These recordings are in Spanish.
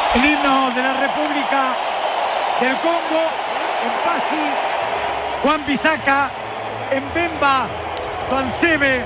El himno de la República del Congo, en Pasi, Juan Bisaca, en Bemba, Twansebe,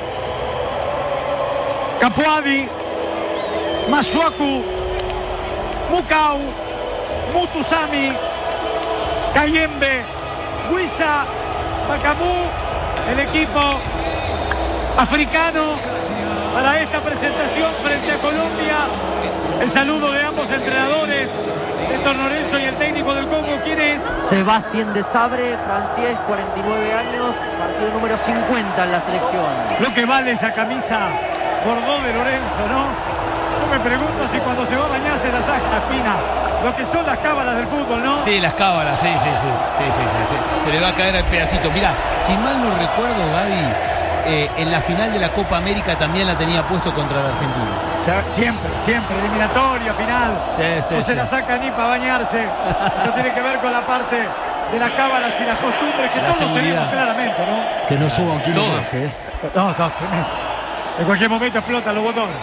Capuadi, Masuaku, Mukau, Mutusami, Kayembe, Huiza, Bacamú, el equipo africano para esta presentación frente a Colombia. El saludo de ambos entrenadores, Héctor Lorenzo y el técnico del Congo. ¿Quién es? Sebastián de Sabre, francés, 49 años, partido número 50 en la selección. Lo que vale esa camisa Bordeaux de Lorenzo, ¿no? Yo me pregunto si cuando se va a bañar se la saca Espina. Lo que son las cábalas del fútbol, ¿no? Sí, las cábalas, sí. Se le va a caer el pedacito. Mirá, si mal no recuerdo, Gaby, en la final de la Copa América también la tenía puesto contra la Argentina. O sea, siempre, eliminatoria, final. No se la saca ni para bañarse. No tiene que ver con la parte de las cábalas y las costumbres que todos tenemos claramente, ¿no? Que no suba un kilo más, No, tremendo. En cualquier momento explotan los botones.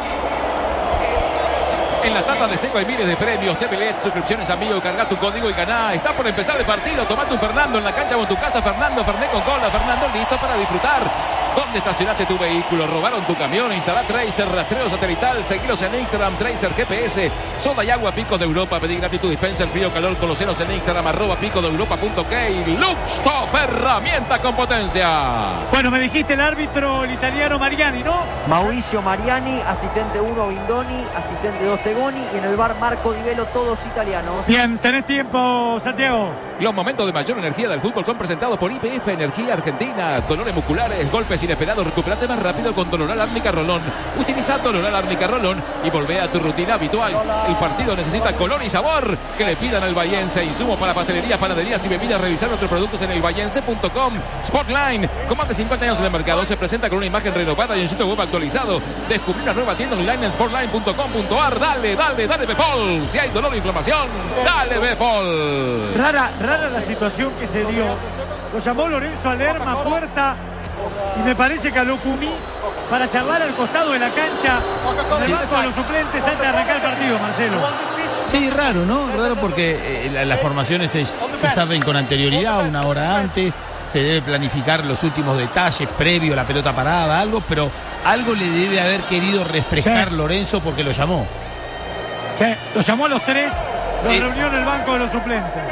En la tapa de seco hay miles de premios. TVLED, suscripciones amigo, carga tu código y ganá. Está por empezar el partido. Tomate un Fernando en la cancha o en tu casa. Fernando, Fernet con cola. Fernando listo para disfrutar. ¿Dónde estacionaste tu vehículo? ¿Robaron tu camión? Instala Tracer, rastreo satelital. Seguilos en Instagram, Tracer GPS. Soda y agua Pico de Europa. Pedí gratis tu dispensa, el frío, calor. Conocenos en Instagram, @picodeeuropa.k. Luxtoff, herramienta con potencia. Bueno, me dijiste el árbitro, el italiano Mariani, ¿no? Mauricio Mariani, asistente 1 Bindoni, asistente 2 Tegoni y en el bar Marco Di Velo, todos italianos. Bien, tenés tiempo, Santiago. Los momentos de mayor energía del fútbol son presentados por IPF Energía Argentina. Dolores musculares, golpes inesperados, recuperate más rápido con Doloral Árnica Rolón. Utiliza Doloral Árnica Rolón y volvé a tu rutina habitual. El partido necesita color y sabor. Que le pidan al Bahiense. Insumos para pastelerías, panaderías y bebidas. Revisar nuestros productos en elbahiense.com. Spotline, con más de 50 años en el mercado, se presenta con una imagen renovada y un sitio web actualizado. Descubrí una nueva tienda online en spotline.com.ar. Dale, Befol. Si hay dolor o inflamación, dale, Befol. Rara la situación que se dio. Lo llamó Lorenzo a Lerma, Puerta, y me parece que a Locumí para charlar al costado de la cancha en el banco de los suplentes antes de arrancar el partido, Marcelo. Sí, raro, ¿no? Raro porque las formaciones se saben con anterioridad, una hora antes. Se debe planificar los últimos detalles previo a la pelota parada, algo, pero algo le debe haber querido refrescar Lorenzo porque lo llamó. Sí, lo llamó a los tres, lo reunió en el banco de los suplentes.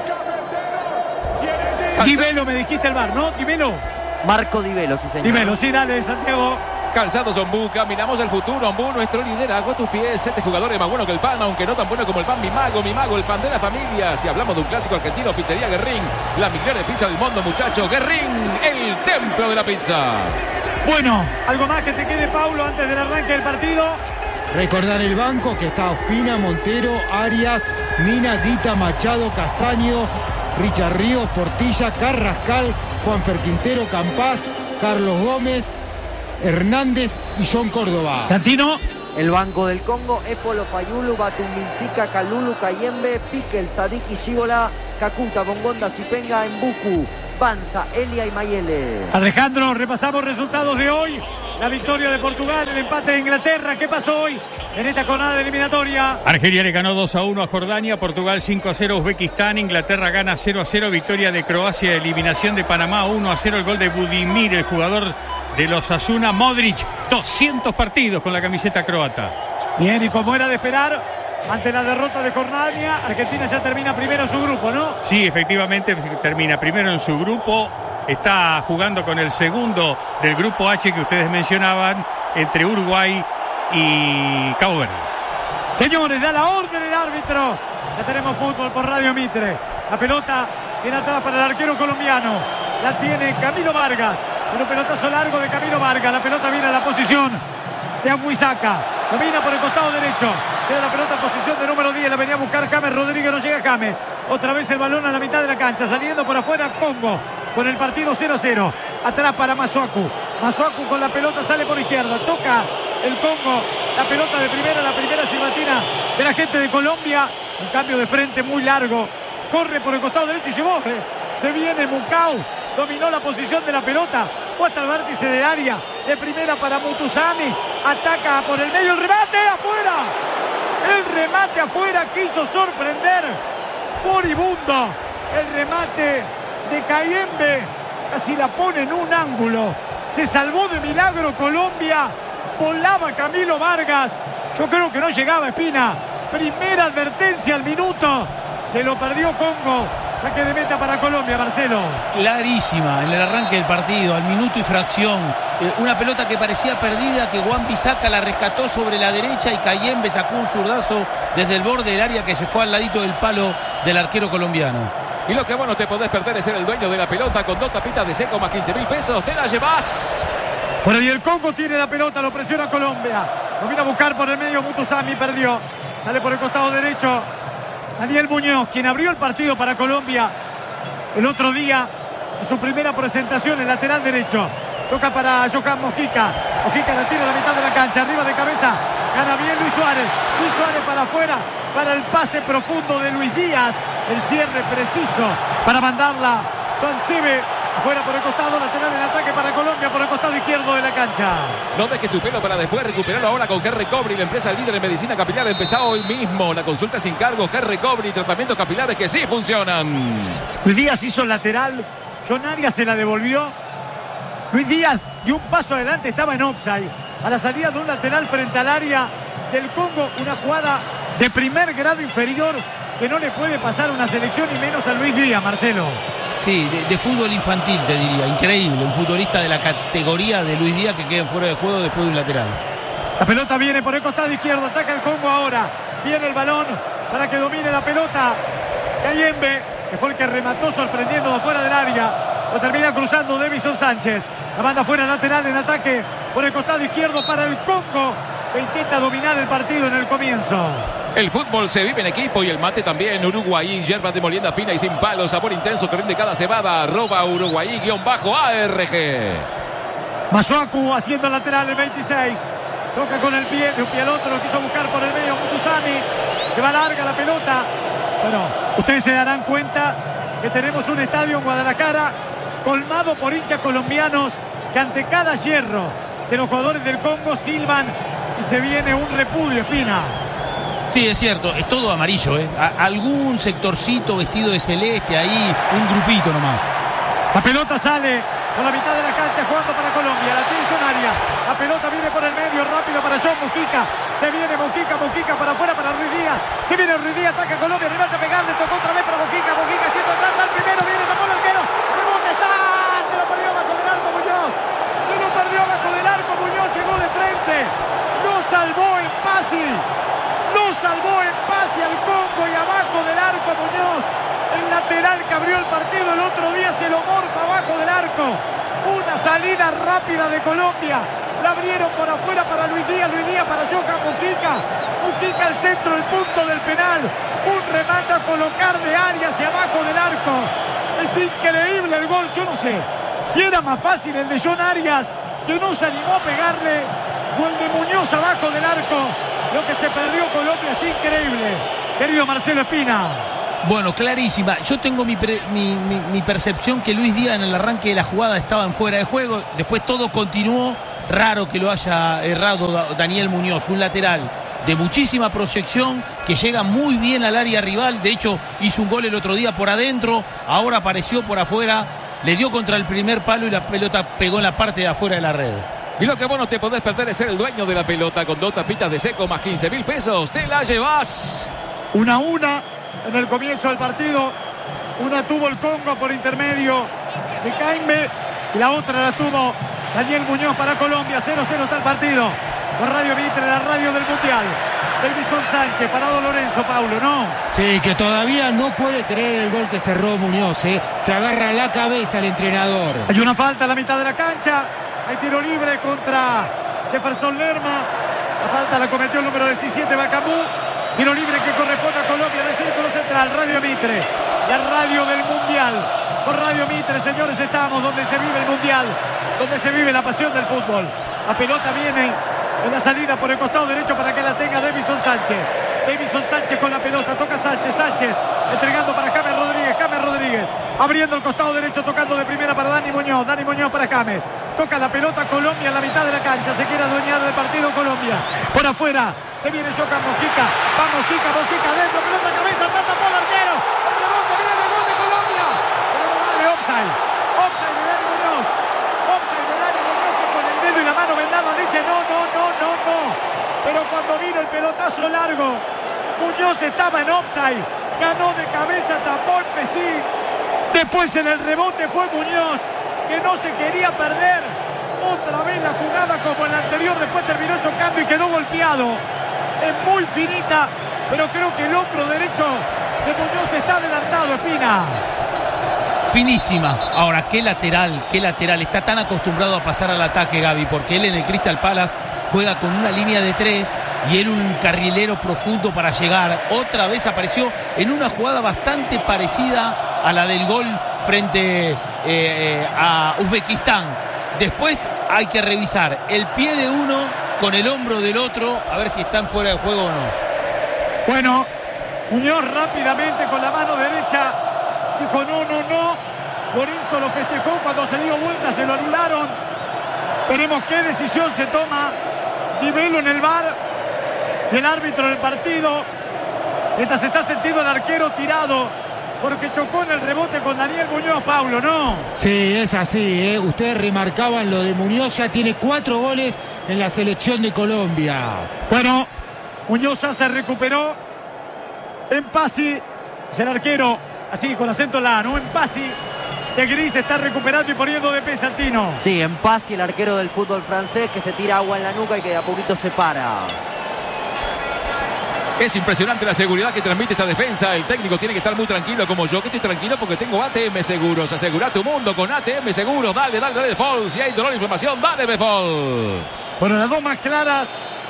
Di Velo, me dijiste el bar, ¿no? Di Velo. Marco Di Velo, sí señor. Di Velo, sí, dale, Santiago. Calzados Ombú, caminamos el futuro. Ombú, nuestro liderazgo a tus pies. Este jugador es más bueno que el pan, aunque no tan bueno como el pan. Mi mago, el pan de la familia. Si hablamos de un clásico argentino, pizzería Guerrín. La mejor pizza del mundo, muchachos. Guerrín, el templo de la pizza. Bueno, ¿algo más que te quede, Paulo, antes del arranque del partido? Recordar el banco que está Ospina, Montero, Arias, Mina, Dita, Machado, Castaño, Richard Ríos, Portilla, Carrascal, Juanfer Quintero, Campás, Carlos Gómez, Hernández y John Córdoba. Santino. El banco del Congo, Epolo, Fayulu, Batumbilsica, Kalulu, Kayembe, Piquel, Sadiki, Shigola, Kakuta, Bongonda, Zipenga, Mbuku, Banza, Elia y Mayele. Alejandro, repasamos resultados de hoy. La victoria de Portugal, el empate de Inglaterra. ¿Qué pasó hoy en esta jornada de eliminatoria? Argelia le ganó 2-1 a Jordania, Portugal 5-0 a Uzbekistán, Inglaterra gana 0-0, victoria de Croacia, eliminación de Panamá 1-0, el gol de Budimir, el jugador de los Asuna. Modric, 200 partidos con la camiseta croata. Bien, y como era de esperar, ante la derrota de Jordania, Argentina ya termina primero en su grupo, ¿no? Sí, efectivamente termina primero en su grupo. Está jugando con el segundo del grupo H que ustedes mencionaban, entre Uruguay y Cabo Verde. Señores, da la orden el árbitro. Ya tenemos fútbol por Radio Mitre. La pelota viene atrás para el arquero colombiano. La tiene Camilo Vargas. Un pelotazo largo de Camilo Vargas. La pelota viene a la posición de Aguizaca. Domina por el costado derecho. Queda la pelota en posición de número 10. La venía a buscar James Rodríguez. No llega James. Otra vez el balón a la mitad de la cancha. Saliendo por afuera Congo. Con el partido 0-0. Atrás para Masuaku. Masuaku con la pelota sale por izquierda. Toca el Congo. La pelota de primera. La primera silbatina de la gente de Colombia. Un cambio de frente muy largo. Corre por el costado derecho y llegó. Se viene Mukau. Dominó la posición de la pelota. Fue hasta el vértice del área. De primera para Mutusami. Ataca por el medio. El remate afuera. El remate remate afuera, quiso sorprender. Furibundo el remate de Kayembe, casi la pone en un ángulo. Se salvó de milagro Colombia. Volaba Camilo Vargas. Yo creo que no llegaba Espina. Primera advertencia al minuto. Se lo perdió Congo. Saque de meta para Colombia, Marcelo. Clarísima en el arranque del partido, al minuto y fracción. Una pelota que parecía perdida, que Juan Bisaca la rescató sobre la derecha y Kayembe sacó un zurdazo desde el borde del área que se fue al ladito del palo del arquero colombiano. Y lo que vos no te podés perder es ser el dueño de la pelota con 2 tapitas de seco más 15.000 pesos. ¡Te la llevás! Bueno, y el Congo tiene la pelota, lo presiona Colombia. Lo viene a buscar por el medio, Mutusami perdió. Sale por el costado derecho Daniel Muñoz, quien abrió el partido para Colombia el otro día en su primera presentación, el lateral derecho. Toca para Johan Mojica. Mojica la tira a la mitad de la cancha, arriba de cabeza. Gana bien Luis Suárez. Luis Suárez para afuera, para el pase profundo de Luis Díaz. El cierre preciso para mandarla. Tuansebe afuera por el costado, lateral en ataque para Colombia por el costado izquierdo de la cancha. No dejes tu pelo para después recuperarlo ahora con G-Recovery, la empresa líder en medicina capilar. Empezá hoy mismo. La consulta sin cargo. G-Recovery, tratamientos capilares que sí funcionan. Luis Díaz hizo el lateral. John Arias se la devolvió. Luis Díaz dio un paso adelante, estaba en offside. A la salida de un lateral frente al área del Congo. Una jugada de primer grado inferior que no le puede pasar a una selección y menos a Luis Díaz, Marcelo. Sí, de fútbol infantil te diría, increíble, un futbolista de la categoría de Luis Díaz que queda fuera de juego después de un lateral. La pelota viene por el costado izquierdo, ataca el Congo ahora, viene el balón para que domine la pelota Kayembe, que fue el que remató sorprendiendo de afuera del área, lo termina cruzando Davison Sánchez, la manda fuera lateral en ataque por el costado izquierdo para el Congo, que intenta dominar el partido en el comienzo. El fútbol se vive en equipo y el mate también. Uruguay, yerba de molienda fina y sin palo, sabor intenso que rinde cada cebada. @Uruguay_ARG. Masuaku haciendo el lateral el 26. Toca con el pie, de un pie al otro, lo quiso buscar por el medio Mutusami. Se va larga la pelota. Bueno, ustedes se darán cuenta que tenemos un estadio en Guadalajara colmado por hinchas colombianos que ante cada hierro de los jugadores del Congo silban y se viene un repudio, Espina. Sí, es cierto, es todo amarillo, ¿eh? Algún sectorcito vestido de celeste ahí, un grupito nomás. La pelota sale por la mitad de la cancha jugando para Colombia, la tiene John Arias. La pelota viene por el medio, rápido para John Mojica. Se viene Mojica para afuera para Ruiz Díaz. Se viene Ruiz Díaz, ataca Colombia, levanta a pegarle, tocó otra vez para Mojica haciendo atrás al primero, viene, tapó el arquero. Rebote está, se lo perdió bajo del arco Muñoz. Se lo perdió bajo del arco Muñoz, llegó de frente. No salvó en pase. No salvó en pase al Congo y abajo del arco Muñoz. El lateral que abrió el partido el otro día se lo morfa abajo del arco. Una salida rápida de Colombia. La abrieron por afuera para Luis Díaz para Johan Mojica. Mojica al centro, el punto del penal. Un remate a colocar de Arias hacia abajo del arco. Es increíble el gol. Yo no sé si era más fácil el de John Arias, que no se animó a pegarle, o el de Muñoz abajo del arco. Lo que se perdió Colombia es increíble. Querido Marcelo Espina. Bueno, clarísima. Yo tengo mi percepción que Luis Díaz en el arranque de la jugada estaba en fuera de juego. Después todo continuó. Raro que lo haya errado Daniel Muñoz. Un lateral de muchísima proyección que llega muy bien al área rival. De hecho, hizo un gol el otro día por adentro. Ahora apareció por afuera. Le dio contra el primer palo y la pelota pegó en la parte de afuera de la red. Y lo que vos no te podés perder es ser el dueño de la pelota con 2 tapitas de seco más 15.000 pesos. ¡Te la llevas! 1-1 en el comienzo del partido. Una tuvo el Congo por intermedio de Kayembe y la otra la tuvo Daniel Muñoz para Colombia. 0-0 está el partido. Por Radio Mitre, la radio del Mundial. Davison Sánchez, parado Lorenzo, Paulo, ¿no? Sí, que todavía no puede creer el gol que cerró Muñoz, ¿eh? Se agarra la cabeza el entrenador. Hay una falta a la mitad de la cancha. Hay tiro libre contra Jefferson Lerma. La falta la cometió el número 17, Bacamú. Tiro libre que corresponde a Colombia en el círculo central. Radio Mitre, la radio del Mundial. Por Radio Mitre, señores, estamos donde se vive el Mundial, donde se vive la pasión del fútbol. La pelota viene en la salida por el costado derecho para que la tenga Davison Sánchez. Davison Sánchez con la pelota, toca Sánchez entregando para James Rodríguez, abriendo el costado derecho, tocando de primera para Dani Muñoz para James. Toca la pelota Colombia en la mitad de la cancha, se quiere adueñar del partido Colombia. Por afuera, Se viene Joca Mojica. Va Mojica adentro. Pelota cabeza. Tapó el arquero. El rebote. Viene el gol de Colombia. Pero no vale. Offside. Offside de Dani Muñoz. Offside de Dani Muñoz que con el dedo y la mano vendada dice no. Pero cuando vino el pelotazo largo, Muñoz estaba en offside. Ganó de cabeza, tapó el Pesín. Después en el rebote fue Muñoz, que no se quería perder. Otra vez la jugada como en la anterior, después terminó chocando y quedó golpeado. Es muy finita, pero creo que el hombro derecho de Muñoz está adelantado, Espina. Finísima. Ahora, qué lateral. Está tan acostumbrado a pasar al ataque, Gaby, porque él en el Crystal Palace juega con una línea de 3 y él un carrilero profundo para llegar. Otra vez apareció en una jugada bastante parecida a la del gol frente a Uzbekistán. Después hay que revisar el pie de uno con el hombro del otro, a ver si están fuera de juego o no. Bueno, Muñoz rápidamente con la mano derecha dijo no. Lorenzo lo festejó, cuando se dio vuelta se lo anularon. Veremos qué decisión se toma. Di Bello en el VAR y el árbitro en el partido. Mientras se está sentido el arquero tirado porque chocó en el rebote con Daniel Muñoz, Paulo, ¿no? Sí, es así, ¿eh? Ustedes remarcaban lo de Muñoz, ya tiene 4 goles en la selección de Colombia. Bueno, Muñoz ya se recuperó. Empasi es el arquero, así con acento en la A, ¿no? Empasi de Gris está recuperando y poniendo de pie Santino. Sí, Empasi, el arquero del fútbol francés, que se tira agua en la nuca y que de a poquito se para. Es impresionante la seguridad que transmite esa defensa. El técnico tiene que estar muy tranquilo, como yo, que estoy tranquilo porque tengo ATM Seguros. Asegura tu mundo con ATM Seguros. Dale, Befol. Si hay dolor e inflamación, dale, Befol. Bueno, las dos más claras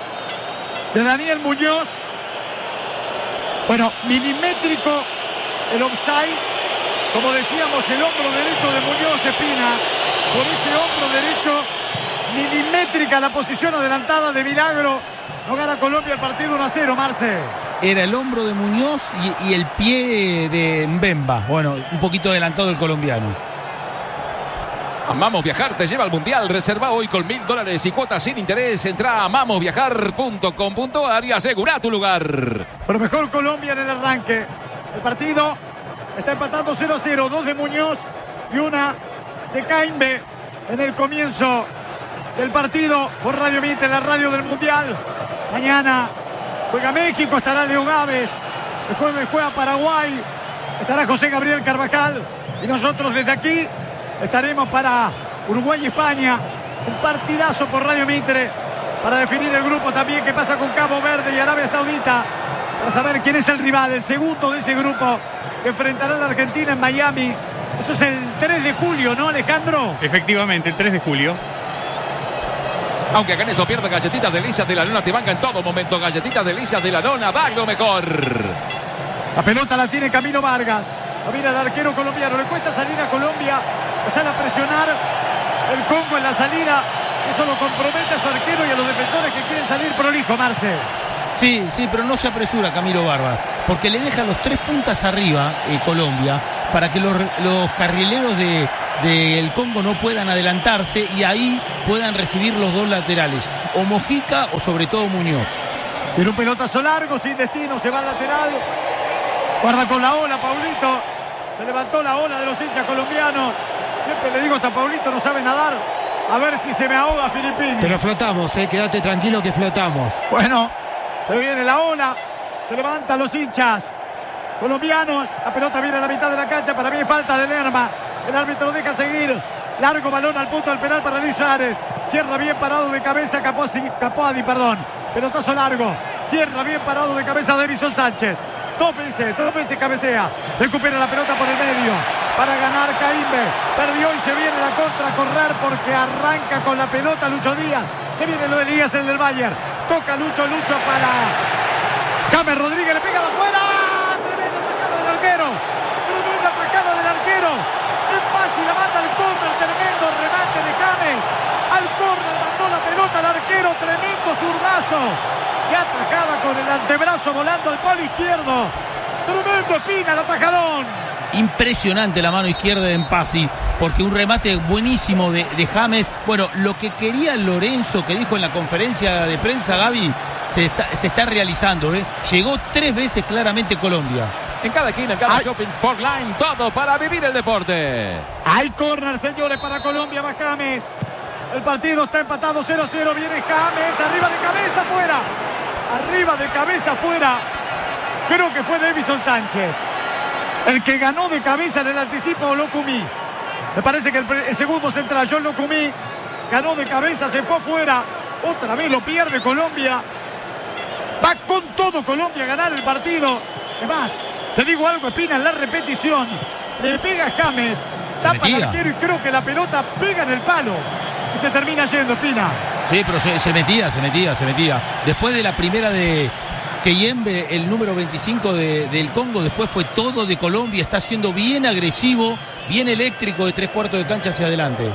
de Daniel Muñoz. Bueno, milimétrico el offside. Como decíamos, el hombro derecho de Muñoz, Espina. Por ese hombro derecho, milimétrica la posición adelantada de Milagro. No gana Colombia el partido 1-0, Marce. Era el hombro de Muñoz y el pie de Mbemba. Bueno, un poquito adelantado el colombiano. Amamos Viajar te lleva al Mundial. Reserva hoy con $1,000 y cuotas sin interés. Entra a amamosviajar.com.ar y asegura tu lugar. Pero mejor Colombia en el arranque. El partido está empatando 0-0. 2 de Muñoz y una de Caimbe en el comienzo del partido por Radio Mitre, la radio del Mundial. Mañana juega México, estará Leo Gávez. El jueves juega Paraguay, estará José Gabriel Carvajal. Y nosotros desde aquí estaremos para Uruguay y España. Un partidazo por Radio Mitre para definir el grupo también que pasa con Cabo Verde y Arabia Saudita. Para saber quién es el rival, el segundo de ese grupo que enfrentará a la Argentina en Miami. Eso es el 3 de julio, ¿no, Alejandro? Efectivamente, el 3 de julio. Aunque ganes o pierdas, Galletitas Delicias de la Nona te banca en todo momento. Galletitas Delicias de la Nona, da lo mejor. La pelota la tiene Camilo Vargas. Lo mira el arquero colombiano. Le cuesta salir a Colombia. Sale a presionar el Congo en la salida. Eso lo compromete a su arquero y a los defensores que quieren salir prolijo, Marce. Sí, pero no se apresura Camilo Vargas, porque le deja los 3 puntas arriba Colombia para que los carrileros del Congo no puedan adelantarse y ahí puedan recibir los 2 laterales, o Mojica o sobre todo Muñoz. Tiene un pelotazo largo, sin destino, se va al lateral. Guarda con la ola, Paulito. Se levantó la ola de los hinchas colombianos. Siempre le digo, hasta Paulito no sabe nadar. A ver si se me ahoga Filippini. Pero flotamos, quédate tranquilo que flotamos. Bueno, se viene la ola. Se levantan los hinchas colombianos. La pelota viene a la mitad de la cancha. Para mí falta de Lerma. El árbitro lo deja seguir. Largo balón al punto del penal para Luis Suárez. Cierra bien parado de cabeza Capoadi. Pelotazo largo. Cierra bien parado de cabeza Davison Sánchez. Dos veces cabecea. Recupera la pelota por el medio para ganar Caimbe. Perdió y se viene la contra a correr porque arranca con la pelota Lucho Díaz. Se viene lo de Díaz, el del Bayern. Toca Lucho para James Rodríguez. Le pega de afuera. Tremenda atacada del arquero. Es fácil, la manda al córner. Tremendo remate de James. Al córner mandó la pelota al arquero. Tremendo zurdazo. Que atajaba con el antebrazo volando al palo izquierdo. Tremendo Espina, el atajadón. Impresionante la mano izquierda de Empasi, porque un remate buenísimo de James. Bueno, lo que quería Lorenzo, que dijo en la conferencia de prensa, Gaby, se está realizando. Llegó 3 veces claramente Colombia. En cada esquina, en cada shopping Sport Line, todo para vivir el deporte. Hay córner, señores, para Colombia. Va James. El partido está empatado 0-0. Viene James. Arriba de cabeza, fuera. Arriba de cabeza, fuera. Creo que fue Davison Sánchez el que ganó de cabeza en el anticipo Locumí. Me parece que el segundo central, John Locumí, ganó de cabeza, se fue afuera. Otra vez lo pierde Colombia. Va con todo Colombia a ganar el partido. Además, te digo algo, Espina, en la repetición le pega a James, tapa al arquero y creo que la pelota pega en el palo y se termina yendo, Espina. Sí, pero se metía. Después de la primera de Kayembe, el número 25 del Congo, después fue todo de Colombia. Está siendo bien agresivo, bien eléctrico de 3/4 de cancha hacia adelante.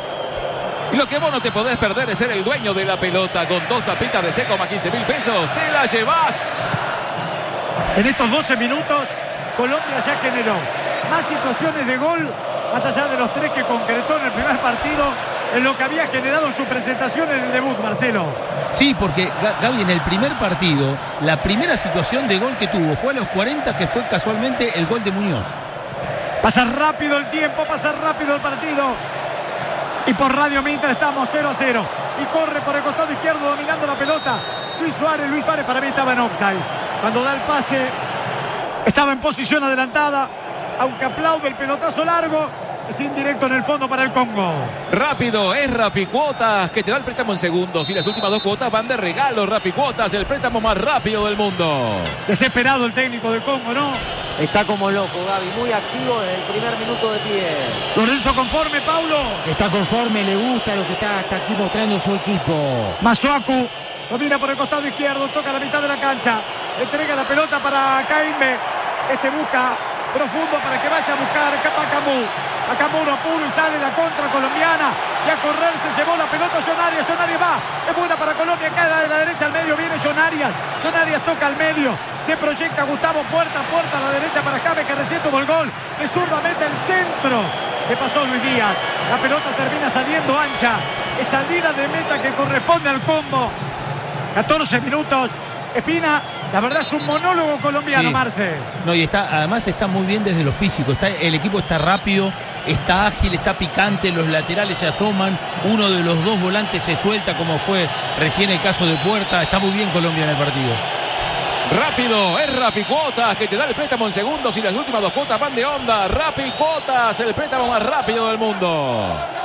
Y lo que vos no te podés perder es ser el dueño de la pelota. Con 2 tapitas de seco más 15.000 pesos, te la llevas. En estos 12 minutos, Colombia ya generó más situaciones de gol, más allá de los 3 que concretó en el primer partido, en lo que había generado en su presentación en el debut, Marcelo. Sí, porque Gaby, en el primer partido, la primera situación de gol que tuvo fue a los 40, que fue casualmente el gol de Muñoz. Pasa rápido el tiempo, pasa rápido el partido. Y por Radio Mitre estamos 0-0. Y corre por el costado izquierdo dominando la pelota Luis Suárez para mí estaba en offside. Cuando da el pase estaba en posición adelantada, aunque aplaude el pelotazo largo, es indirecto en el fondo para el Congo. Rápido, es Rapicuotas, que te da el préstamo en segundos y las últimas 2 cuotas van de regalo. Rapicuotas, el préstamo más rápido del mundo. Desesperado el técnico del Congo, ¿no? Está como loco, Gaby, muy activo desde el primer minuto de pie. Lorenzo conforme, Paulo. Está conforme, le gusta lo que está hasta aquí mostrando su equipo. Masuaku domina por el costado izquierdo, toca la mitad de la cancha, entrega la pelota para Caimbe. Este busca profundo para que vaya a buscar Capacamu. Acamú no apuro y sale la contra colombiana. Y a correr se llevó la pelota John Arias. John Arias va. Es buena para Colombia. Cae de la derecha al medio. Viene John Arias. John Arias toca al medio. Se proyecta Gustavo Puerta a la derecha para James, que recién tuvo el gol. De zurda mete el centro. Se pasó Luis Díaz. La pelota termina saliendo ancha. Es salida de meta que corresponde al Congo. 14 minutos. Espina, la verdad es un monólogo colombiano, sí. Marce. No, y además está muy bien desde lo físico. El equipo está rápido, está ágil, está picante, los laterales se asoman, uno de los 2 volantes se suelta, como fue recién el caso de Puerta. Está muy bien Colombia en el partido. Rápido, es Rapicuotas, que te da el préstamo en segundos y las últimas 2 cuotas van de onda. Rapicuotas, el préstamo más rápido del mundo.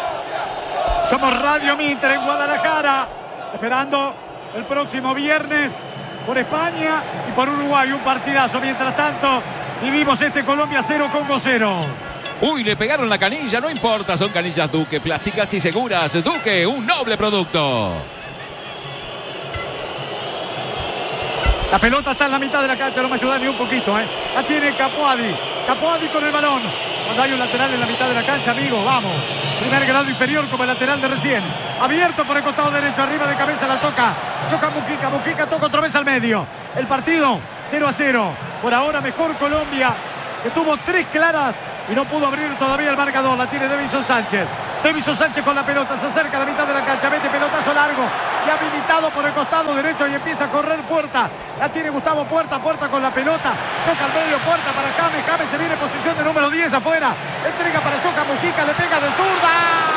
Somos Radio Mitre en Guadalajara, esperando el próximo viernes por España y por Uruguay, un partidazo. Mientras tanto, vivimos este Colombia 0, Congo 0. Uy, le pegaron la canilla, no importa, son canillas Duque, plásticas y seguras. Duque, un noble producto. La pelota está en la mitad de la cancha, no me ayuda ni un poquito, La tiene Capuadi. Capuadi con el balón. Cuando hay un lateral en la mitad de la cancha, amigo, vamos. Primer grado inferior como el lateral de recién. Abierto por el costado derecho, arriba de cabeza la toca. Choca Mujica, Mujica toca otra vez al medio. El partido 0-0. Por ahora mejor Colombia, que tuvo 3 claras y no pudo abrir todavía el marcador. La tiene Davison Sánchez. Davison Sánchez con la pelota, se acerca a la mitad de la cancha, mete pelotazo largo y habilitado por el costado derecho y empieza a correr Puerta. La tiene Gustavo Puerta con la pelota, toca al medio Puerta para James, James se viene en posición de número 10 afuera, entrega para Choca Mujica, le pega de zurda,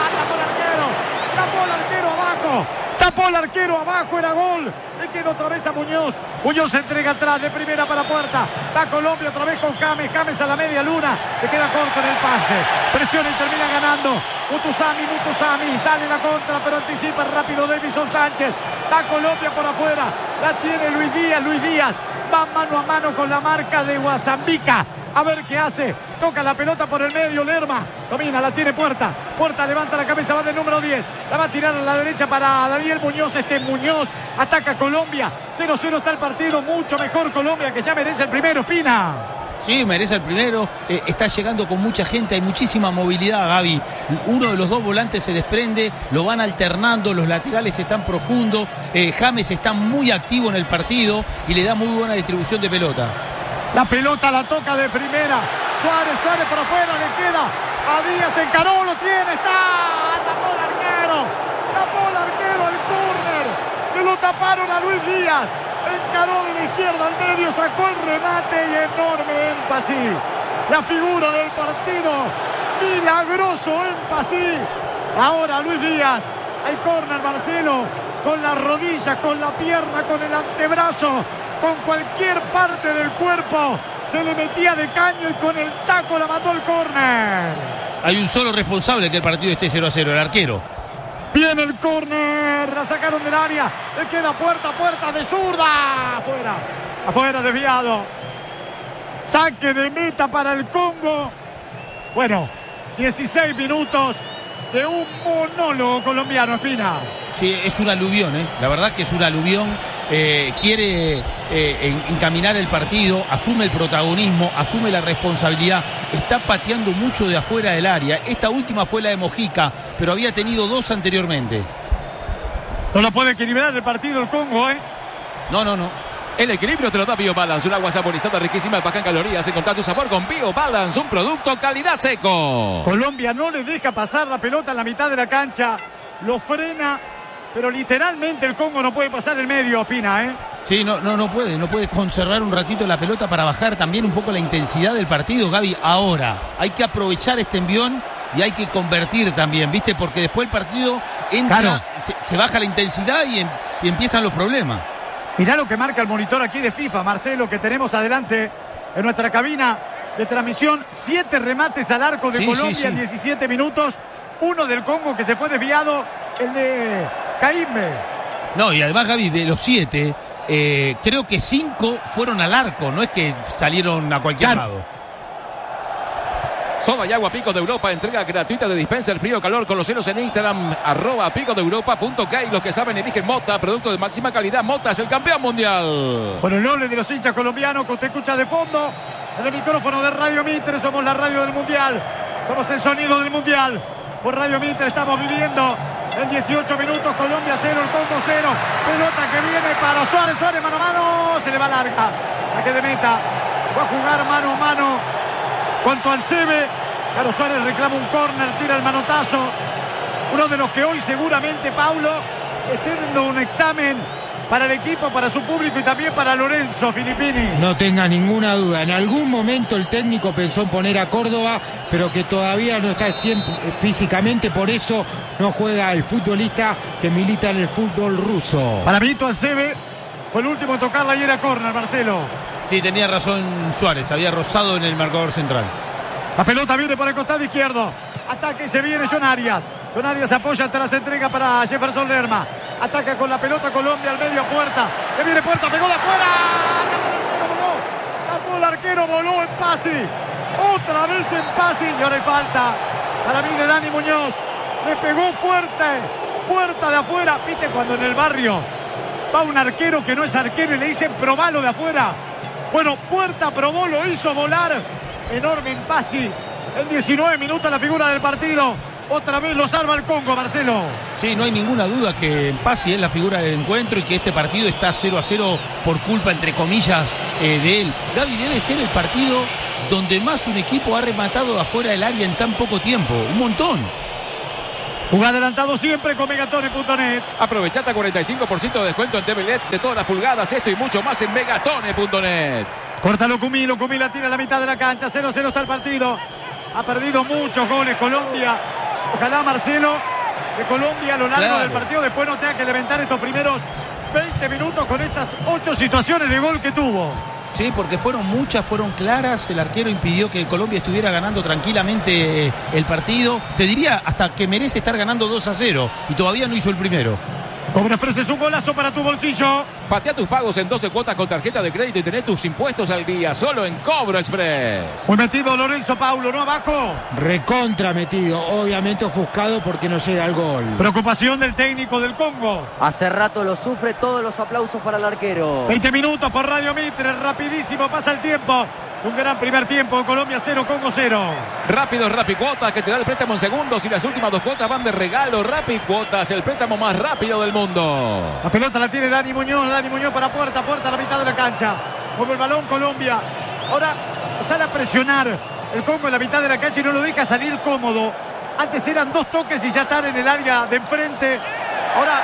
tapó el arquero abajo, era gol. Le queda otra vez a Muñoz. Muñoz se entrega atrás de primera para Puerta. Va Colombia otra vez con James. James a la media luna. Se queda corto en el pase. Presiona y termina ganando. Mutusami. Sale la contra, pero anticipa rápido Davison Sánchez. Va Colombia por afuera. La tiene Luis Díaz. Va mano a mano con la marca de Guazambica. A ver qué hace. Toca la pelota por el medio. Lerma domina, la tiene Puerta. Puerta levanta la cabeza, va del número 10. La va a tirar a la derecha para Daniel Muñoz. Muñoz ataca Colombia. 0-0 está el partido. Mucho mejor Colombia, que ya merece el primero, Espina. Sí, merece el primero. Está llegando con mucha gente. Hay muchísima movilidad, Gaby. Uno de los 2 volantes se desprende. Lo van alternando. Los laterales están profundos. James está muy activo en el partido y le da muy buena distribución de pelota. La pelota la toca de primera. Suárez por afuera, le queda a Díaz, encaró, lo tiene, está, tapó el arquero, el córner, se Lo taparon a Luis Díaz. Encaró de la izquierda al medio, sacó el remate y enorme énfasis. La figura del partido, milagroso énfasis. Ahora Luis Díaz, hay córner Marcelo, con la rodilla, con la pierna, con el antebrazo, con cualquier parte del cuerpo. Se le metía de caño y con el taco la mató el córner. Hay un solo responsable que el partido esté 0-0, el arquero. Viene el córner, la sacaron del área, le queda puerta de zurda, afuera, desviado. Saque de meta para el Congo. Bueno, 16 minutos de un monólogo colombiano, Espina. Sí, es un aluvión, la verdad que es un aluvión. Quiere encaminar el partido, asume el protagonismo, asume la responsabilidad, está pateando mucho de afuera del área. Esta última fue la de Mojica, pero había tenido 2 anteriormente. No lo puede equilibrar el partido el Congo, No. El equilibrio te lo da BioBalance, un agua saborizada riquísima, baja en calorías. Encontrá tu sabor con BioBalance, un producto calidad seco. Colombia no le deja pasar la pelota en la mitad de la cancha, lo frena, pero literalmente el Congo no puede pasar el medio, Espina, Sí, no puede conservar un ratito la pelota para bajar también un poco la intensidad del partido, Gaby. Ahora, hay que aprovechar este envión y hay que convertir también, ¿viste? Porque después el partido entra, claro, se baja la intensidad y empiezan los problemas. Mirá lo que marca el monitor aquí de FIFA, Marcelo, que tenemos adelante en nuestra cabina de transmisión. 7 remates al arco de Colombia en 17 minutos. Uno del Congo que se fue desviado, el de Caimbe. No, y además, Gaby, de los 7, creo que 5 fueron al arco, no es que salieron a cualquier lado. Soda y agua Pico de Europa, entrega gratuita de dispenser frío-calor con los ceros en Instagram, @picodeuropa.k. Los que saben eligen Mota, producto de máxima calidad. Mota es el campeón mundial. Por el noble de los hinchas colombianos que usted escucha de fondo, en el micrófono de Radio Mitre, somos la radio del mundial, somos el sonido del mundial. Por Radio Mitre estamos viviendo en 18 minutos, Colombia 0, el Congo 0. Pelota que viene para Suárez, mano a mano, se le va larga. Saque de meta, va a jugar mano a mano. Cuanto al Sebe, Carlos Suárez reclama un córner, tira el manotazo. Uno de los que hoy seguramente, Paulo, esté dando un examen para el equipo, para su público y también para Lorenzo Filippini. No tenga ninguna duda, en algún momento el técnico pensó en poner a Córdoba, pero que todavía no está al 100 físicamente, por eso no juega el futbolista que milita en el fútbol ruso. Para mí, Sebe fue el último en tocarla y era córner, Marcelo. Sí, tenía razón Suárez, había rozado en el marcador central. La pelota viene por el costado izquierdo. Ataque, se viene John Arias. John Arias apoya tras la entrega para Jefferson Lerma. Ataca con la pelota Colombia al medio, puerta. Se viene puerta, pegó de afuera. Tapó el arquero, voló en pase. Otra vez en pase y ahora hay falta. Para mí de Dani Muñoz. Le pegó fuerte. Puerta de afuera. Viste cuando en el barrio va un arquero que no es arquero y le dicen probalo de afuera. Bueno, Puerta probó, lo hizo volar. Enorme empase. En 19 minutos la figura del partido. Otra vez lo salva el Congo, Marcelo. Sí, no hay ninguna duda que Mpassi es la figura del encuentro y que este partido está 0-0 por culpa, entre comillas, de él. Gaby, debe ser el partido donde más un equipo ha rematado de afuera del área en tan poco tiempo. Un montón. Juega adelantado siempre con Megatone.net. Aprovechate 45% de descuento en TV LEDs de todas las pulgadas. Esto y mucho más en Megatone.net. Córtalo Cumí la tira a la mitad de la cancha. 0-0 está el partido. Ha perdido muchos goles Colombia. Ojalá, Marcelo, que Colombia a lo largo del partido después no tenga que levantar estos primeros 20 minutos con estas 8 situaciones de gol que tuvo. Sí, porque fueron muchas, fueron claras. El arquero impidió que Colombia estuviera ganando tranquilamente el partido. Te diría hasta que merece estar ganando 2-0 y todavía no hizo el primero. Cobra Express es un golazo para tu bolsillo. Patea tus pagos en 12 cuotas con tarjeta de crédito y tenés tus impuestos al día solo en Cobro Express. Muy metido Lorenzo Paulo, ¿no? Abajo. Recontra metido, obviamente ofuscado porque no llega al gol. Preocupación del técnico del Congo. Hace rato lo sufre, todos los aplausos para el arquero. 20 minutos por Radio Mitre, rapidísimo pasa el tiempo. Un gran primer tiempo, Colombia 0, Congo 0. Rápido Rapicuotas, que te da el préstamo en segundos y las últimas 2 cuotas van de regalo. Rapicuotas, el préstamo más rápido del mundo. La pelota la tiene Dani Muñoz para Puerta a la mitad de la cancha. Mueve el balón Colombia. Ahora sale a presionar el Congo en la mitad de la cancha y no lo deja salir cómodo. Antes eran 2 toques y ya están en el área de enfrente. Ahora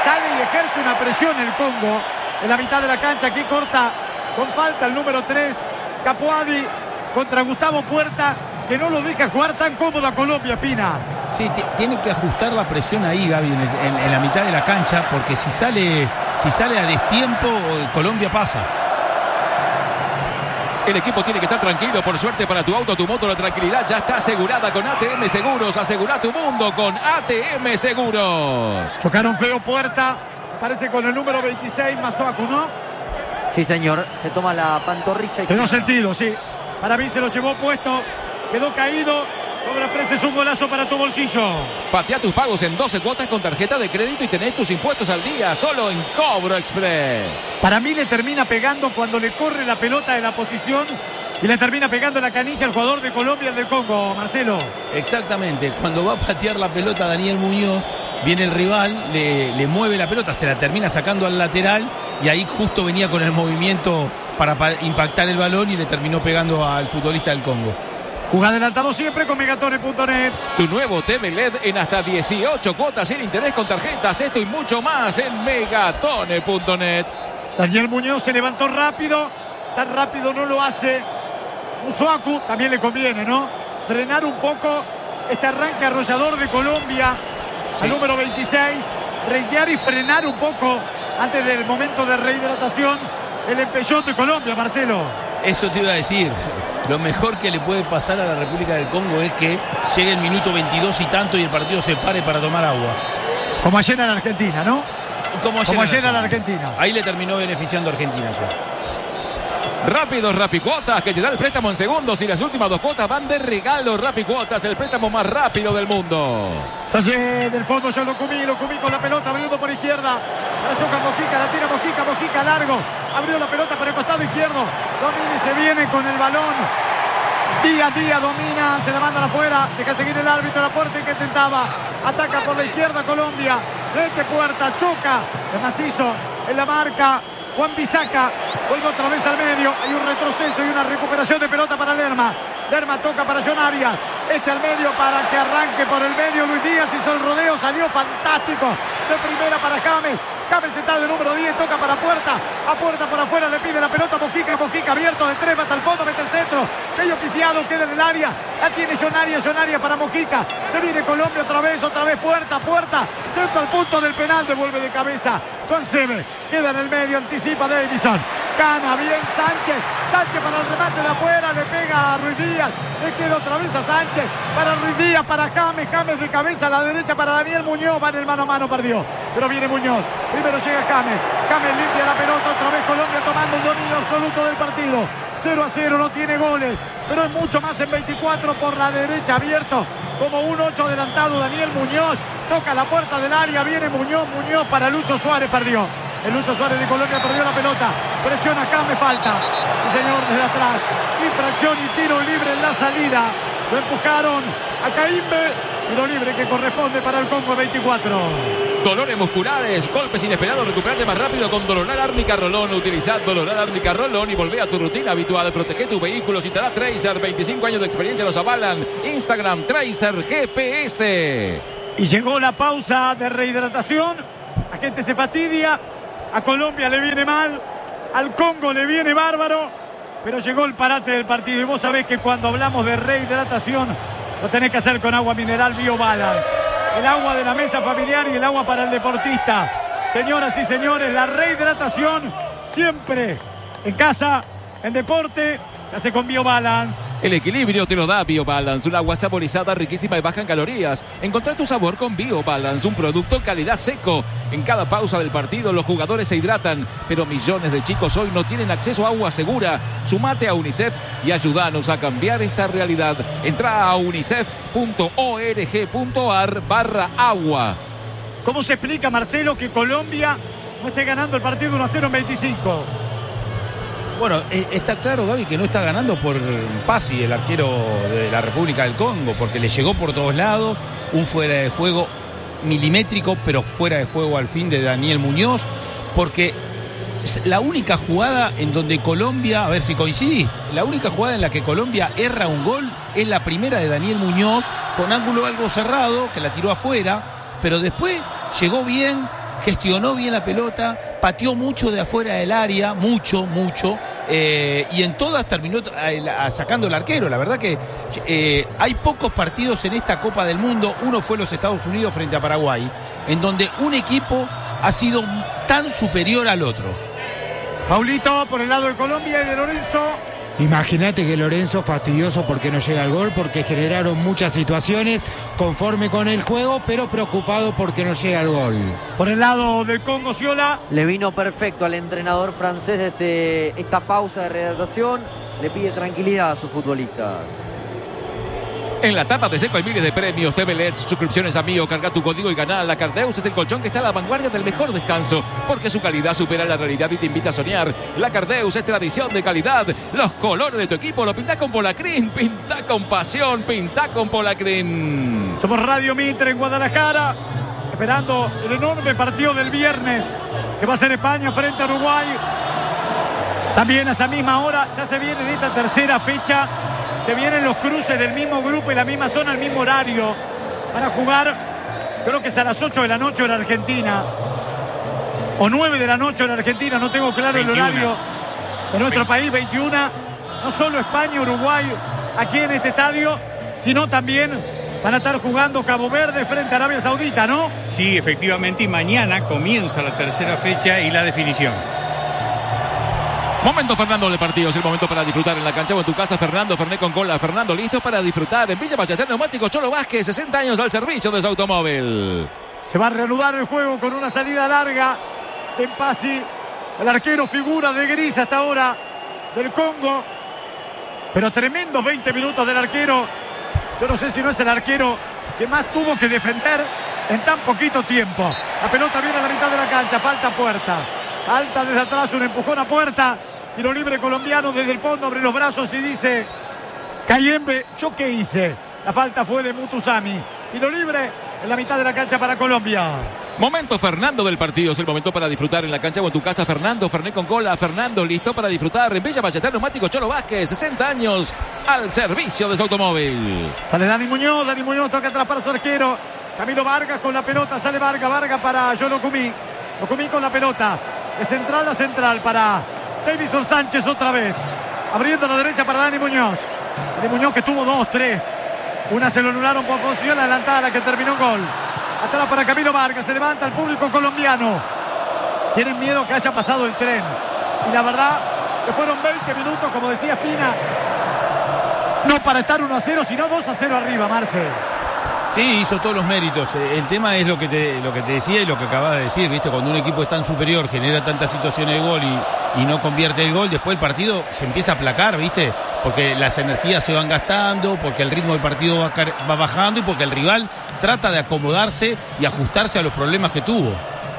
sale y ejerce una presión el Congo en la mitad de la cancha. Aquí corta con falta el número 3, Capuadi, contra Gustavo Puerta, que no lo deja jugar tan cómodo a Colombia, Pina. Sí, tiene que ajustar la presión ahí, Gaby, en la mitad de la cancha, porque si sale a destiempo, Colombia pasa. El equipo tiene que estar tranquilo. Por suerte para tu auto, tu moto, la tranquilidad ya está asegurada con ATM Seguros. Asegura tu mundo con ATM Seguros. Chocaron feo Puerta, parece con el número 26, Masuaku, ¿no? Sí, señor. Se toma la pantorrilla. Quedó sentido, sí. Para mí se lo llevó puesto. Quedó caído. Cobra Pérez, un golazo para tu bolsillo. Patea tus pagos en 12 cuotas con tarjeta de crédito y tenés tus impuestos al día. Solo en Cobro Express. Para mí le termina pegando cuando le corre la pelota de la posición y le termina pegando la canilla al jugador de Colombia, el del Congo, Marcelo. Exactamente. Cuando va a patear la pelota Daniel Muñoz, viene el rival, le mueve la pelota, se la termina sacando al lateral y ahí justo venía con el movimiento para impactar el balón y le terminó pegando al futbolista del Congo. Jugá adelantado siempre con Megatone.net. Tu nuevo TV LED en hasta 18 cuotas sin interés con tarjetas. Esto y mucho más en Megatone.net. Daniel Muñoz se levantó rápido. Tan rápido no lo hace Masuaku. También le conviene, ¿no? Frenar un poco este arranque arrollador de Colombia. Sí. Al número 26. Renguear y frenar un poco antes del momento de rehidratación. El empellón de Colombia, Marcelo. Eso te iba a decir. Lo mejor que le puede pasar a la República del Congo es que llegue el minuto 22 y tanto y el partido se pare para tomar agua. Como ayer en Argentina, ¿no? Como ayer en Argentina. Ahí le terminó beneficiando a Argentina ya. Rápidos Rapicuotas, que te da el préstamo en segundos y las últimas 2 cuotas van de regalo. Rapicuotas, el préstamo más rápido del mundo. Sallé del fondo, ya lo comí con la pelota, abriendo por izquierda. La choca Mojica, la tira Mojica largo. Abrió la pelota para el costado izquierdo. Domina y se viene con el balón. Día domina, se la mandan afuera. Deja seguir el árbitro, la puerta que intentaba. Ataca por la izquierda Colombia. Frente Puerta, choca. De macizo en la marca. Juan Bisaca vuelve otra vez al medio. Hay un retroceso y una recuperación de pelota para Lerma. Lerma toca para John Arias. Al medio para que arranque por el medio Luis Díaz. Hizo el rodeo, salió fantástico. De primera para James. James está de número 10, toca para Puerta. A Puerta por afuera, le pide la pelota Mojica abierto de 3, va hasta el fondo, mete el centro. Medio pifiado, queda en el área. La tiene John Arias para Mojica. Se viene Colombia otra vez Puerta. Centro al punto del penal, devuelve de cabeza. Concebe, queda en el medio, anticipa Davison. Gana bien Sánchez para el remate de afuera, le pega a Ruiz Díaz, le queda otra vez a Sánchez, para Ruiz Díaz, para James de cabeza a la derecha para Daniel Muñoz, va en el mano a mano, perdió, pero viene Muñoz, primero llega James limpia la pelota, otra vez Colombia tomando un dominio absoluto del partido, 0-0, no tiene goles, pero es mucho más en 24 por la derecha, abierto, como un 8 adelantado Daniel Muñoz, toca la puerta del área, viene Muñoz para Lucho Suárez, perdió. El Lucho Suárez de Colombia perdió la pelota. Presiona James, falta. Sí, señor, desde atrás. Infracción y tiro libre en la salida. Lo empujaron a Caimbe. Tiro libre que corresponde para el Congo 24. Dolores musculares, golpes inesperados, recuperarte más rápido con Dolonal Árnica Rolón. Utiliza Dolonal Árnica Rolón y volvé a tu rutina habitual. Protege tu vehículo, citará Tracer. 25 años de experiencia los avalan. Instagram, Tracer GPS. Y llegó la pausa de rehidratación. La gente se fatidia. A Colombia le viene mal, al Congo le viene bárbaro, pero llegó el parate del partido. Y vos sabés que cuando hablamos de rehidratación, lo tenés que hacer con agua mineral BioBalance. El agua de la mesa familiar y el agua para el deportista. Señoras y señores, la rehidratación siempre en casa, en deporte, se hace con BioBalance. El equilibrio te lo da BioBalance, un agua saborizada, riquísima y baja en calorías. Encontrá tu sabor con BioBalance, un producto calidad seco. En cada pausa del partido los jugadores se hidratan, pero millones de chicos hoy no tienen acceso a agua segura. Sumate a UNICEF y ayúdanos a cambiar esta realidad. Entrá a unicef.org.ar/agua. ¿Cómo se explica, Marcelo, que Colombia no esté ganando el partido 1-0 en 25? Bueno, está claro, Gaby, que no está ganando por Pasi, el arquero de la República del Congo, porque le llegó por todos lados, un fuera de juego milimétrico, pero fuera de juego al fin de Daniel Muñoz, porque la única jugada en donde Colombia, a ver si coincidís, la única jugada en la que Colombia erra un gol es la primera de Daniel Muñoz, con ángulo algo cerrado, que la tiró afuera, pero después llegó bien, gestionó bien la pelota, pateó mucho de afuera del área, mucho, y en todas terminó sacando el arquero. La verdad que hay pocos partidos en esta Copa del Mundo, uno fue los Estados Unidos frente a Paraguay, en donde un equipo ha sido tan superior al otro. Paulito por el lado de Colombia y de Lorenzo. Imagínate que Lorenzo fastidioso porque no llega al gol, porque generaron muchas situaciones, conforme con el juego, pero preocupado porque no llega al gol. Por el lado del Congo, Sciolà. Le vino perfecto al entrenador francés desde esta pausa de readaptación. Le pide tranquilidad a sus futbolistas. En la tapa de Seco hay miles de premios. TV LED, suscripciones a Mío, carga tu código y ganá. La Cardeus es el colchón que está a la vanguardia del mejor descanso, porque su calidad supera la realidad y te invita a soñar. La Cardeus es tradición de calidad. Los colores de tu equipo lo pintá con Polacrin. Pintá con pasión, pintá con Polacrin. Somos Radio Mitre en Guadalajara, esperando el enorme partido del viernes, que va a ser España frente a Uruguay. También a esa misma hora ya se viene en esta tercera fecha. Se vienen los cruces del mismo grupo y la misma zona, el mismo horario. Para jugar, creo que es a las 8 de la noche en Argentina. O 9 de la noche en Argentina, no tengo claro 21. El horario de nuestro país, 21. No solo España, Uruguay, aquí en este estadio, sino también van a estar jugando Cabo Verde frente a Arabia Saudita, ¿no? Sí, efectivamente, y mañana comienza la tercera fecha y la definición. Momento Fernando del partido, es el momento para disfrutar en la cancha o en tu casa. Fernando, Fernet con cola. Fernando listo para disfrutar en Villa Ballester Neumáticos Cholo Vázquez, 60 años al servicio de su automóvil. Se va a reanudar el juego con una salida larga de Mpassi, el arquero figura de gris hasta ahora del Congo, pero tremendos 20 minutos del arquero. Yo no sé si no es el arquero que más tuvo que defender en tan poquito tiempo. La pelota viene a la mitad de la cancha, falta Puerta. Alta desde atrás, un empujón a Puerta. Tiro libre colombiano desde el fondo, abre los brazos y dice: Cayembe, ¿yo qué hice? La falta fue de Mutusami. Tiro libre en la mitad de la cancha para Colombia. Momento Fernando del partido, es el momento para disfrutar en la cancha o en tu casa. Fernando, Fernet con cola. Fernando listo para disfrutar en Villa Ballester Neumáticos Cholo Vázquez, 60 años al servicio de su automóvil. Sale Dani Muñoz toca atrás para su arquero. Camilo Vargas con la pelota, sale Vargas para Yolocumí. Locumí con la pelota. De central a central para Davison Sánchez otra vez. Abriendo a la derecha para Dani Muñoz. Dani Muñoz que tuvo 2-3. Una se lo anularon por posición adelantada, la que terminó gol. Atrás para Camilo Vargas. Se levanta el público colombiano. Tienen miedo que haya pasado el tren. Y la verdad que fueron 20 minutos, como decía Espina. No para estar 1-0, sino 2-0 arriba, Marce. Sí, hizo todos los méritos. El tema es lo que te decía y lo que acabas de decir, ¿viste? Cuando un equipo es tan superior, genera tantas situaciones de gol y no convierte el gol, después el partido se empieza a aplacar, ¿viste? Porque las energías se van gastando, porque el ritmo del partido va bajando y porque el rival trata de acomodarse y ajustarse a los problemas que tuvo.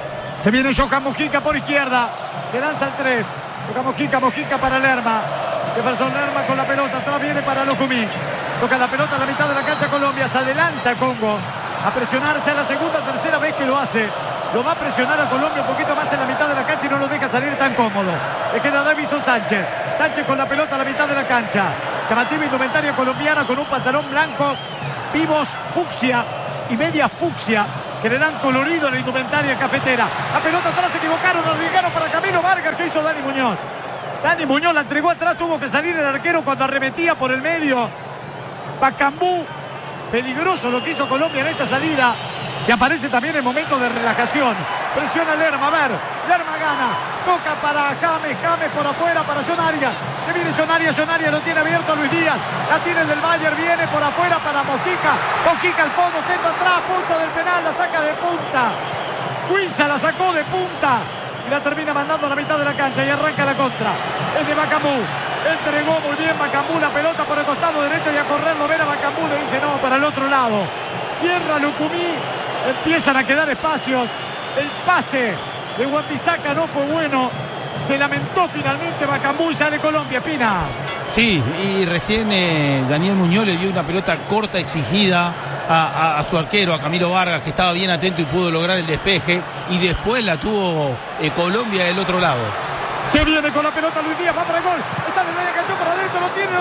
Se viene Johan Mojica por izquierda, se lanza el 3. Johan Mojica para Lerma. Jefferson Lerma con la pelota, atrás viene para Locumí. Toca la pelota a la mitad de la cancha Colombia, se adelanta Congo a presionarse a la segunda, tercera vez que lo hace. Lo va a presionar a Colombia un poquito más en la mitad de la cancha y no lo deja salir tan cómodo. Le queda Davison Sánchez. Sánchez con la pelota a la mitad de la cancha. Llamativa indumentaria colombiana con un pantalón blanco, vivos fucsia y media fucsia que le dan colorido a la indumentaria cafetera. La pelota atrás, se equivocaron, arriesgaron para Camilo Vargas, que hizo Dani Muñoz. Dani Muñoz la entregó atrás, tuvo que salir el arquero cuando arremetía por el medio. Bacambú, peligroso lo que hizo Colombia en esta salida, que aparece también en momento de relajación. Presiona Lerma, a ver, Lerma gana, toca para James por afuera para John Arias. Se viene John Arias lo tiene abierto a Luis Díaz, la tiene el del Bayern, viene por afuera para Mojica al fondo, centro atrás, punto del penal, la saca de punta. Huiza la sacó de punta y la termina mandando a la mitad de la cancha y arranca la contra. Es de Bacambú. Entregó muy bien Bacambú la pelota por el costado derecho y a correr lo ven a Bacambú, le dice no, para el otro lado. Cierra Lucumí, empiezan a quedar espacios. El pase de Wan-Bissaka no fue bueno. Se lamentó finalmente Bacambú y sale Colombia, Pina. Sí, y recién Daniel Muñoz le dio una pelota corta exigida a su arquero, a Camilo Vargas, que estaba bien atento y pudo lograr el despeje. Y después la tuvo Colombia del otro lado. Se viene con la pelota Luis Díaz, va para el gol. Está en el medio, cayó por adentro, lo tiene, lo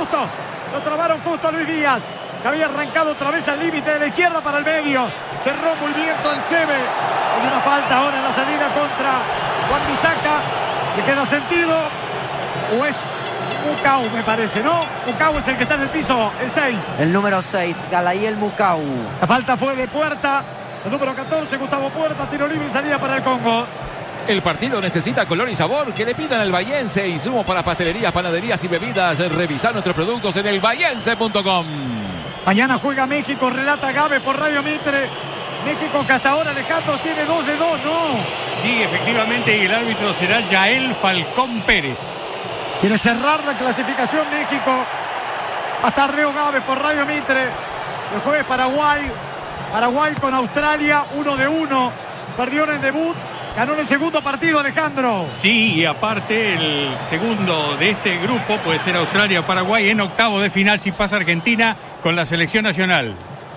trabaron justo a Luis Díaz, que había arrancado otra vez al límite de la izquierda para el medio. Cerró muy bien con Sebe. Hay una falta ahora en la salida contra Wan-Bissaka. ¿Le queda sentido? ¿O es Mukau, me parece, no? Mukau es el que está en el piso, el 6. El número 6, Galayel Mukau. La falta fue de Puerta. El número 14, Gustavo Puerta, tiro libre y salida para el Congo. El partido necesita color y sabor. Que le pidan al Bahiense. Insumos para pastelerías, panaderías y bebidas. Revisar nuestros productos en elbahiense.com. Mañana juega México, relata Gabe por Radio Mitre. México que hasta ahora, Alejandro, tiene 2 de 2, ¿no? Sí, efectivamente, y el árbitro será Yael Falcón Pérez. Quiere cerrar la clasificación México. Hasta Reo Gabe por Radio Mitre. El jueves Paraguay. Paraguay con Australia, 1 de 1. Perdió en el debut. Ganó en el segundo partido, Alejandro. Sí, y aparte el segundo de este grupo puede ser Australia o Paraguay en octavo de final si pasa Argentina con la selección nacional.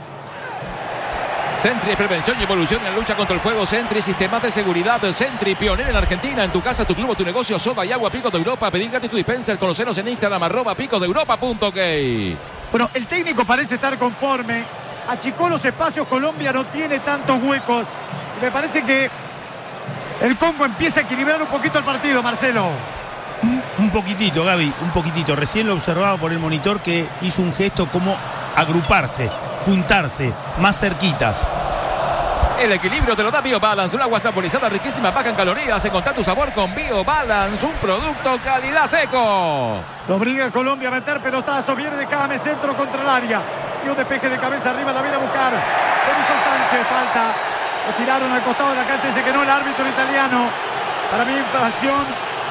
Sentry, prevención y evolución en la lucha contra el fuego. Sentry, sistemas de seguridad. Sentry, pionero en Argentina. En tu casa, tu club o tu negocio. Soda y agua, Pico de Europa. Pedir gratis tu dispenser. Conocenos en Instagram, @picosdeeuropa.ok. Bueno, el técnico parece estar conforme. Achicó los espacios. Colombia no tiene tantos huecos. Me parece que el Congo empieza a equilibrar un poquito el partido, Marcelo. Un poquitito, Gaby, un poquitito. Recién lo observaba por el monitor que hizo un gesto como agruparse, juntarse, más cerquitas. El equilibrio te lo da BioBalance, una agua saborizada riquísima, baja en calorías. Encontrá tu sabor con BioBalance, un producto calidad seco. Lo obliga Colombia a meter pelotazo. Viene de Came, centro contra el área. Y un despeje de cabeza arriba, la viene a buscar Denison Sánchez, falta. Lo tiraron al costado de la cancha, dice que no el árbitro italiano. Para mí, infracción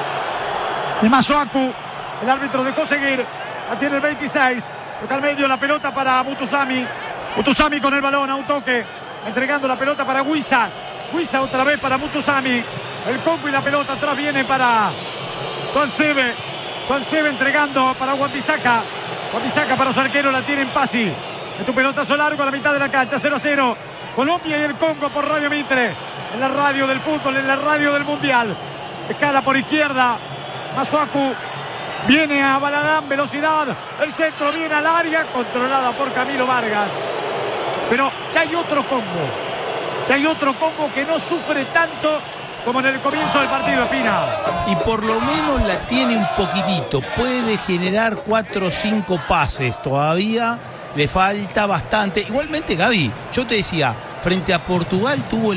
de Masuaku. El árbitro dejó seguir. La tiene el 26. Toca al medio la pelota para Mutusami. Mutusami con el balón a un toque. Entregando la pelota para Huiza. Huiza otra vez para Mutusami. El Congo y la pelota atrás viene para Tuansebe. Tuansebe entregando para Wan-Bissaka. Wan-Bissaka para su arquero, la tiene en Pasi. En tu pelotazo largo a la mitad de la cancha. 0-0. Colombia y el Congo por Radio Mitre. En la radio del fútbol, en la radio del mundial. Escala por izquierda. Masuaku. Viene a Baladán, velocidad. El centro viene al área, controlada por Camilo Vargas. Pero ya hay otro Congo. Ya hay otro Congo que no sufre tanto como en el comienzo del partido, Espina. Y por lo menos la tiene un poquitito. Puede generar 4 o 5 pases. Todavía le falta bastante. Igualmente, Gaby, yo te decía, frente a Portugal tuvo el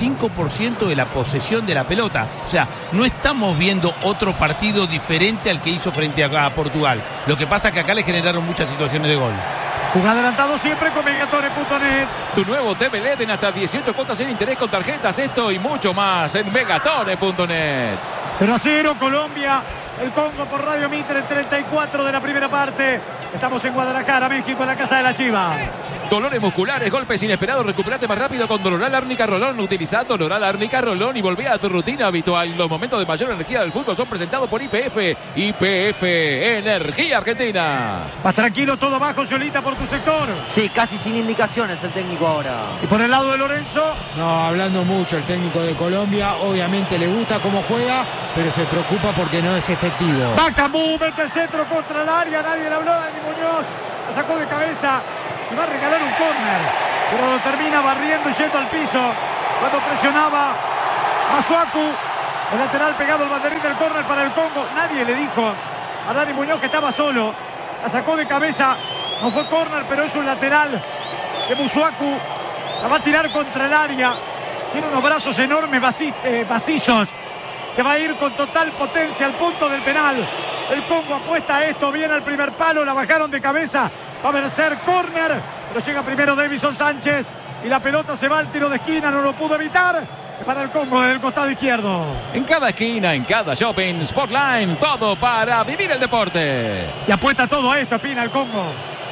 25% de la posesión de la pelota. O sea, no estamos viendo otro partido diferente al que hizo frente a Portugal. Lo que pasa es que acá le generaron muchas situaciones de gol. Un adelantado siempre con Megatone.net. Tu nuevo TV LED en hasta 18 cuotas sin interés con tarjetas. Esto y mucho más en Megatone.net. 0-0 Colombia. El Congo por Radio Mitre, 34 de la primera parte. Estamos en Guadalajara, México, en la casa de la Chiva. Dolores musculares, golpes inesperados, recuperate más rápido con Doloral Árnica Rolón. Utiliza Doloral Árnica Rolón y volvé a tu rutina habitual. Los momentos de mayor energía del fútbol son presentados por YPF. YPF, Energía Argentina. Más tranquilo, todo abajo, Solita, por tu sector. Sí, casi sin indicaciones el técnico ahora. Y por el lado de Lorenzo. No, hablando mucho el técnico de Colombia. Obviamente le gusta cómo juega, pero se preocupa porque no es efectivo. Bacamú mete el centro contra el área. Nadie le habló a Dani Muñoz. La sacó de cabeza. Y va a regalar un córner, pero lo termina barriendo y yendo al piso cuando presionaba Masuaku. El lateral pegado al banderín del córner para el Congo. Nadie le dijo a Dani Muñoz que estaba solo. La sacó de cabeza. No fue córner, pero es un lateral de Masuaku. La va a tirar contra el área. Tiene unos brazos enormes, macizos, que va a ir con total potencia al punto del penal. El Congo apuesta a esto. Viene al primer palo. La bajaron de cabeza. Va a ser córner, pero llega primero Denison Sánchez y la pelota se va al tiro de esquina, no lo pudo evitar. Es para el Congo desde el costado izquierdo. En cada esquina, en cada shopping, Sportline, todo para vivir el deporte. Y apuesta todo a esto, Espina, el Congo.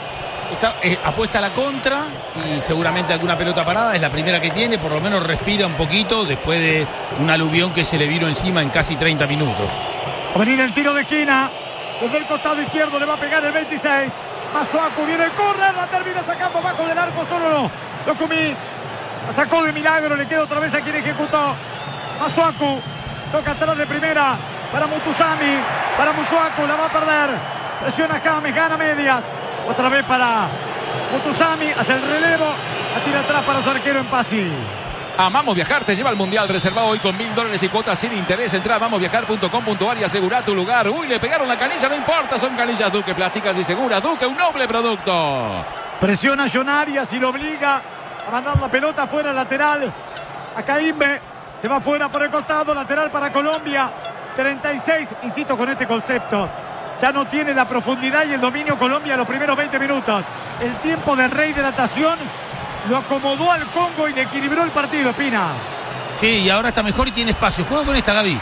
Apuesta a la contra y seguramente alguna pelota parada. Es la primera que tiene, por lo menos respira un poquito después de un aluvión que se le vino encima en casi 30 minutos. Va a venir el tiro de esquina. Desde el costado izquierdo le va a pegar el 26. Masuaku, viene el córner, la termina sacando bajo del arco, solo lo comí. La sacó de milagro, le queda otra vez a quien ejecutó. Masuaku, toca atrás de primera para Mutusami, para Masuaku, la va a perder. Presiona James, gana medias. Otra vez para Mutusami, hace el relevo, la tira atrás para su arquero en Pasi. Amamos Viajar te lleva al Mundial. Reserva hoy con $1.000 y cuotas sin interés. Entra a amamosviajar.com.ar y asegura tu lugar. Uy, le pegaron la canilla, no importa. Son canillas Duque, plásticas y seguras. Duque, un noble producto. Presiona a John Arias y lo obliga a mandar la pelota fuera lateral. A Caimbe. Se va fuera por el costado. Lateral para Colombia. 36. Insisto con este concepto. Ya no tiene la profundidad y el dominio Colombia en los primeros 20 minutos. El tiempo del rey de natación lo acomodó al Congo y le equilibró el partido, Espina. Sí, y ahora está mejor y tiene espacio. Juega con esta, Gaby.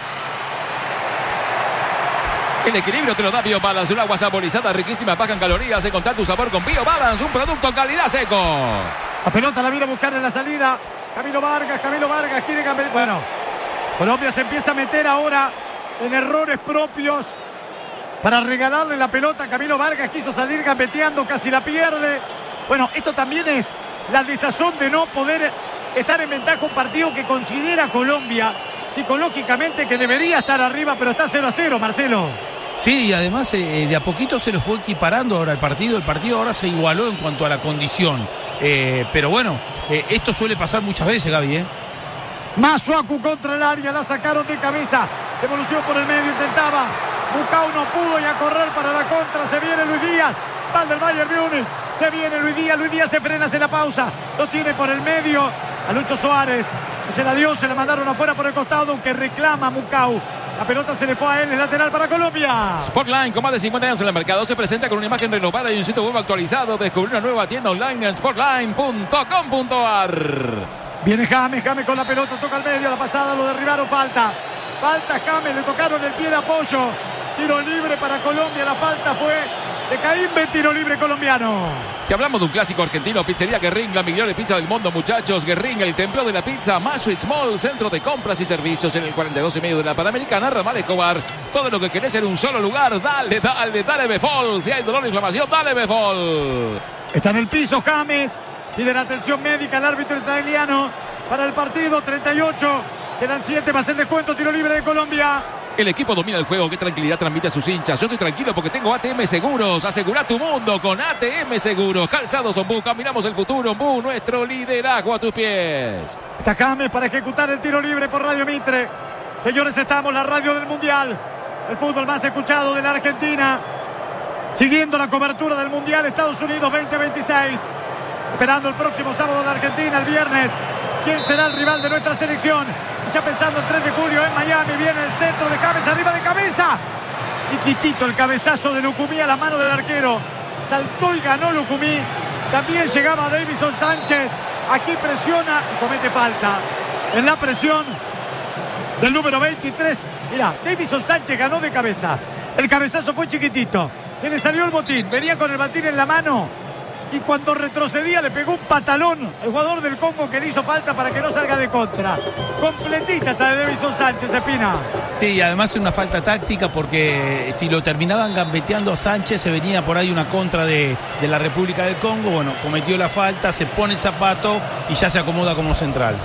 El equilibrio te lo da BioBalance, una agua saborizada riquísima, baja en calorías. Encontrar tu sabor con BioBalance, un producto calidad seco. La pelota la viene a buscar en la salida. Camilo Vargas quiere cambiar. Bueno, Colombia se empieza a meter ahora en errores propios para regalarle la pelota a Camilo Vargas. Quiso salir gambeteando, casi la pierde. Bueno, esto también es la desazón de no poder estar en ventaja un partido que considera Colombia psicológicamente que debería estar arriba, pero está 0-0, Marcelo. Sí, y además de a poquito se lo fue equiparando ahora el partido. El partido ahora se igualó en cuanto a la condición. Pero bueno, esto suele pasar muchas veces, Gaby. Masuaku contra el área, la sacaron de cabeza. Devolución por el medio, intentaba. Mucau no pudo y a correr para la contra. Se viene Luis Díaz. Van del Bayern Múnich. Se viene Luis Díaz se frena, hace la pausa. Lo tiene por el medio a Lucho Suárez. Se la dio, se la mandaron afuera por el costado, aunque reclama Mucau. La pelota se le fue a él, es lateral para Colombia. Sportline, con más de 50 años en el mercado, se presenta con una imagen renovada y un sitio web actualizado. Descubrir una nueva tienda online en sportline.com.ar. Viene James con la pelota, toca al medio, la pasada, lo derribaron, falta James, le tocaron el pie de apoyo. Tiro libre para Colombia, la falta fue de Caimbe, tiro libre colombiano. Si hablamos de un clásico argentino, Pizzería Guerrín, la mejor pizza del mundo, muchachos. Guerrín, el templo de la pizza. Maswitz Mall, centro de compras y servicios en el 42,5 de la Panamericana, Ramal Escobar. Todo lo que querés en un solo lugar. Dale Befol. Si hay dolor e inflamación, dale Befol. Está en el piso James. Piden atención médica el árbitro italiano para el partido. 38. Quedan 7 más el descuento. Tiro libre de Colombia. El equipo domina el juego. Qué tranquilidad transmite a sus hinchas. Yo estoy tranquilo porque tengo ATM Seguros. Asegura tu mundo con ATM Seguros. Calzados Ombú. Caminamos el futuro. Ombú, nuestro liderazgo a tus pies. Está James para ejecutar el tiro libre por Radio Mitre. Señores, estamos la radio del Mundial. El fútbol más escuchado de la Argentina. Siguiendo la cobertura del Mundial Estados Unidos 2026. Esperando el próximo sábado en la Argentina, el viernes. ¿Quién será el rival de nuestra selección? Ya pensando el 3 de julio en Miami, viene el centro de James, arriba de cabeza. Chiquitito el cabezazo de Lucumí a la mano del arquero. Saltó y ganó Lucumí. También llegaba Davison Sánchez. Aquí presiona y comete falta. En la presión del número 23. Mirá, Davison Sánchez ganó de cabeza. El cabezazo fue chiquitito. Se le salió el botín. Venía con el botín en la mano. Y cuando retrocedía le pegó un patalón al jugador del Congo que le hizo falta para que no salga de contra. Completita hasta de Davison Sánchez, Espina. Sí, y además es una falta táctica porque si lo terminaban gambeteando a Sánchez se venía por ahí una contra de la República del Congo. Bueno, cometió la falta, se pone el zapato y ya se acomoda como central.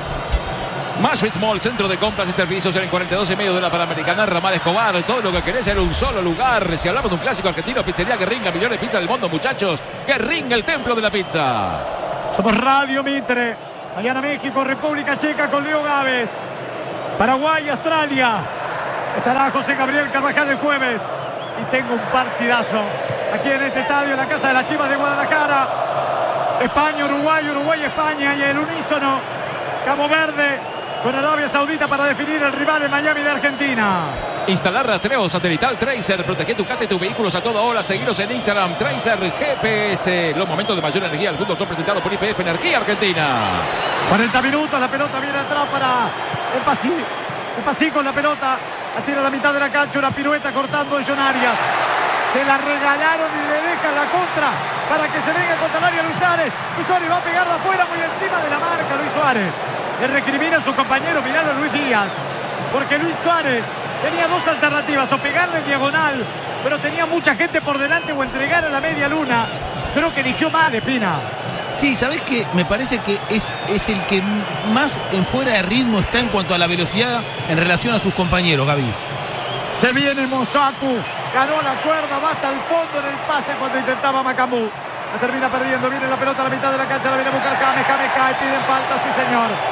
Maswitz Mall, centro de compras y servicios en el 42,5 de la Panamericana, Ramal Escobar. Todo lo que querés en un solo lugar. Si hablamos de un clásico argentino, Pizzería Guerrín, la mejor pizza del mundo, muchachos. Guerrín, el templo de la pizza. Somos Radio Mitre. Mañana México, República Checa con Leo Gávez. Paraguay, Australia. Estará José Gabriel Carvajal el jueves. Y tengo un partidazo aquí en este estadio, en la Casa de las Chivas de Guadalajara. España, Uruguay, España. Y el unísono, Cabo Verde con Arabia Saudita para definir el rival en Miami de Argentina. Instalar rastreo satelital Tracer. Protege tu casa y tus vehículos a toda hora. Seguiros en Instagram. Tracer GPS. Los momentos de mayor energía del fútbol son presentados por YPF Energía Argentina. 40 minutos. La pelota viene atrás para el Pasí. El Pasí con la pelota. La tira a la mitad de la cancha. Una pirueta cortando de John Arias. Se la regalaron y le dejan la contra para que se venga contra el área Luis Suárez. Luis Suárez va a pegarla afuera muy encima de la marca. Luis Suárez le recrimina a su compañero, miralo a Luis Díaz, porque Luis Suárez tenía dos alternativas, o pegarle en diagonal, pero tenía mucha gente por delante, o entregar a la media luna. Creo que eligió mal, Espina. Sí, ¿sabés qué? Me parece que es el que más en fuera de ritmo está en cuanto a la velocidad en relación a sus compañeros, Gaby. Se viene Mosaku, ganó la cuerda, va hasta el fondo en el pase cuando intentaba Macamú. La termina perdiendo, viene la pelota a la mitad de la cancha, la viene a buscar James cae, piden falta, sí señor.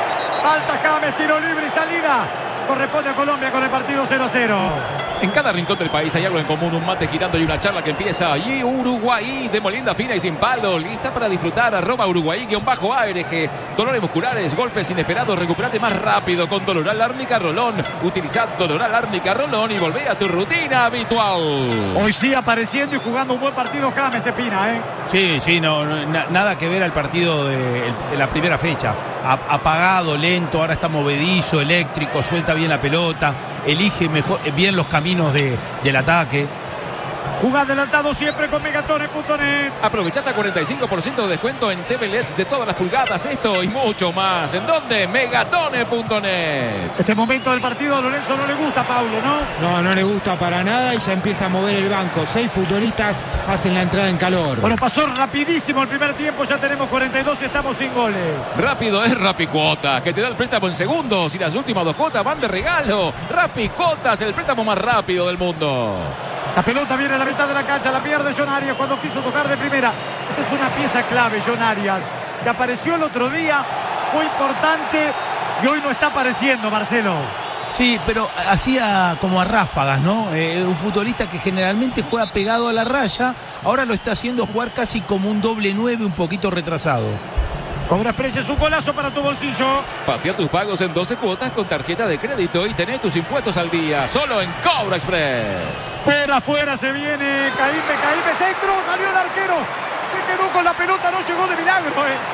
Falta James, tiro libre y salida. Corresponde a Colombia con el partido 0-0. En cada rincón del país hay algo en común, un mate girando y una charla que empieza. Y Uruguay, de molienda fina y sin palo, lista para disfrutar. @Uruguay_ARG. Dolores musculares, golpes inesperados, recuperate más rápido con Doloral Árnica Rolón. Utilizad Doloral Árnica Rolón y volvé a tu rutina habitual. Hoy sí apareciendo y jugando un buen partido James, Espina, ¿eh? Sí, nada que ver al partido de la primera fecha. Apagado, lento, ahora está movedizo, eléctrico, suelta bien la pelota, elige mejor, bien los caminos del ataque. Juega adelantado siempre con Megatones.net. Aprovecha hasta 45% de descuento en TV LEDs de todas las pulgadas. Esto y mucho más. ¿En dónde? Megatones.net. Este momento del partido a Lorenzo no le gusta, Paulo, ¿no? No le gusta para nada y ya empieza a mover el banco. 6 futbolistas hacen la entrada en calor. Bueno, pasó rapidísimo el primer tiempo. Ya tenemos 42 y estamos sin goles. Rápido es Rapicuotas, que te da el préstamo en segundos y las últimas 2 cuotas van de regalo. Rapicuotas, el préstamo más rápido del mundo. La pelota viene a la mitad de la cancha, la pierde John Arias cuando quiso tocar de primera. Esta es una pieza clave, John Arias, que apareció el otro día, fue importante y hoy no está apareciendo, Marcelo. Sí, pero hacía como a ráfagas, ¿no? Un futbolista que generalmente juega pegado a la raya, ahora lo está haciendo jugar casi como un doble 9, un poquito retrasado. Cobra Express es un golazo para tu bolsillo. Patea tus pagos en 12 cuotas con tarjeta de crédito y tenés tus impuestos al día. Solo en Cobra Express. Por afuera se viene Caíme, centro, salió el arquero. Se quedó con la pelota, no llegó de milagro,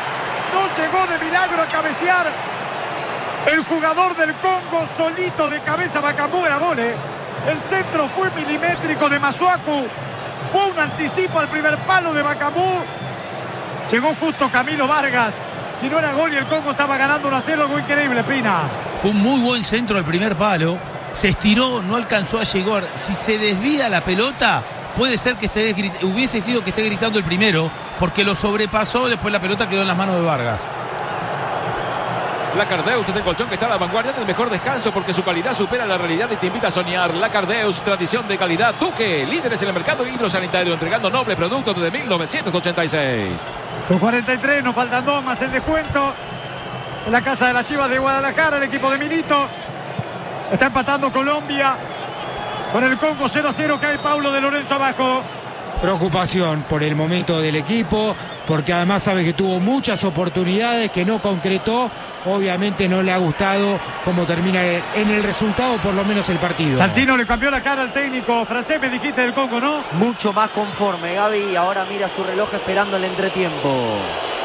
No llegó de milagro a cabecear. El jugador del Congo solito de cabeza, Bakambu, era gol, El centro fue milimétrico de Masuaku. Fue un anticipo al primer palo de Bakambu. Llegó justo Camilo Vargas. Si no era gol y el Congo estaba ganando 1-0, algo increíble, Pina. Fue un muy buen centro al primer palo. Se estiró, no alcanzó a llegar. Si se desvía la pelota, puede ser que hubiese sido que esté gritando el primero, porque lo sobrepasó, después la pelota quedó en las manos de Vargas. La Cardeus es el colchón que está a la vanguardia del mejor descanso porque su calidad supera la realidad y te invita a soñar. La Cardeus, tradición de calidad. Duque, líderes en el mercado hidrosanitario, entregando nobles productos desde 1986. Con 43, nos faltan 2 más el descuento. En la casa de las Chivas de Guadalajara, el equipo de Milito. Está empatando Colombia. Con el Congo 0-0 cae Paulo de Lorenzo abajo. Preocupación por el momento del equipo, porque además sabe que tuvo muchas oportunidades que no concretó. Obviamente no le ha gustado cómo termina en el resultado, por lo menos el partido. Santino le cambió la cara al técnico francés, me dijiste, del Congo, ¿no? Mucho más conforme, Gaby, ahora mira su reloj esperando el entretiempo.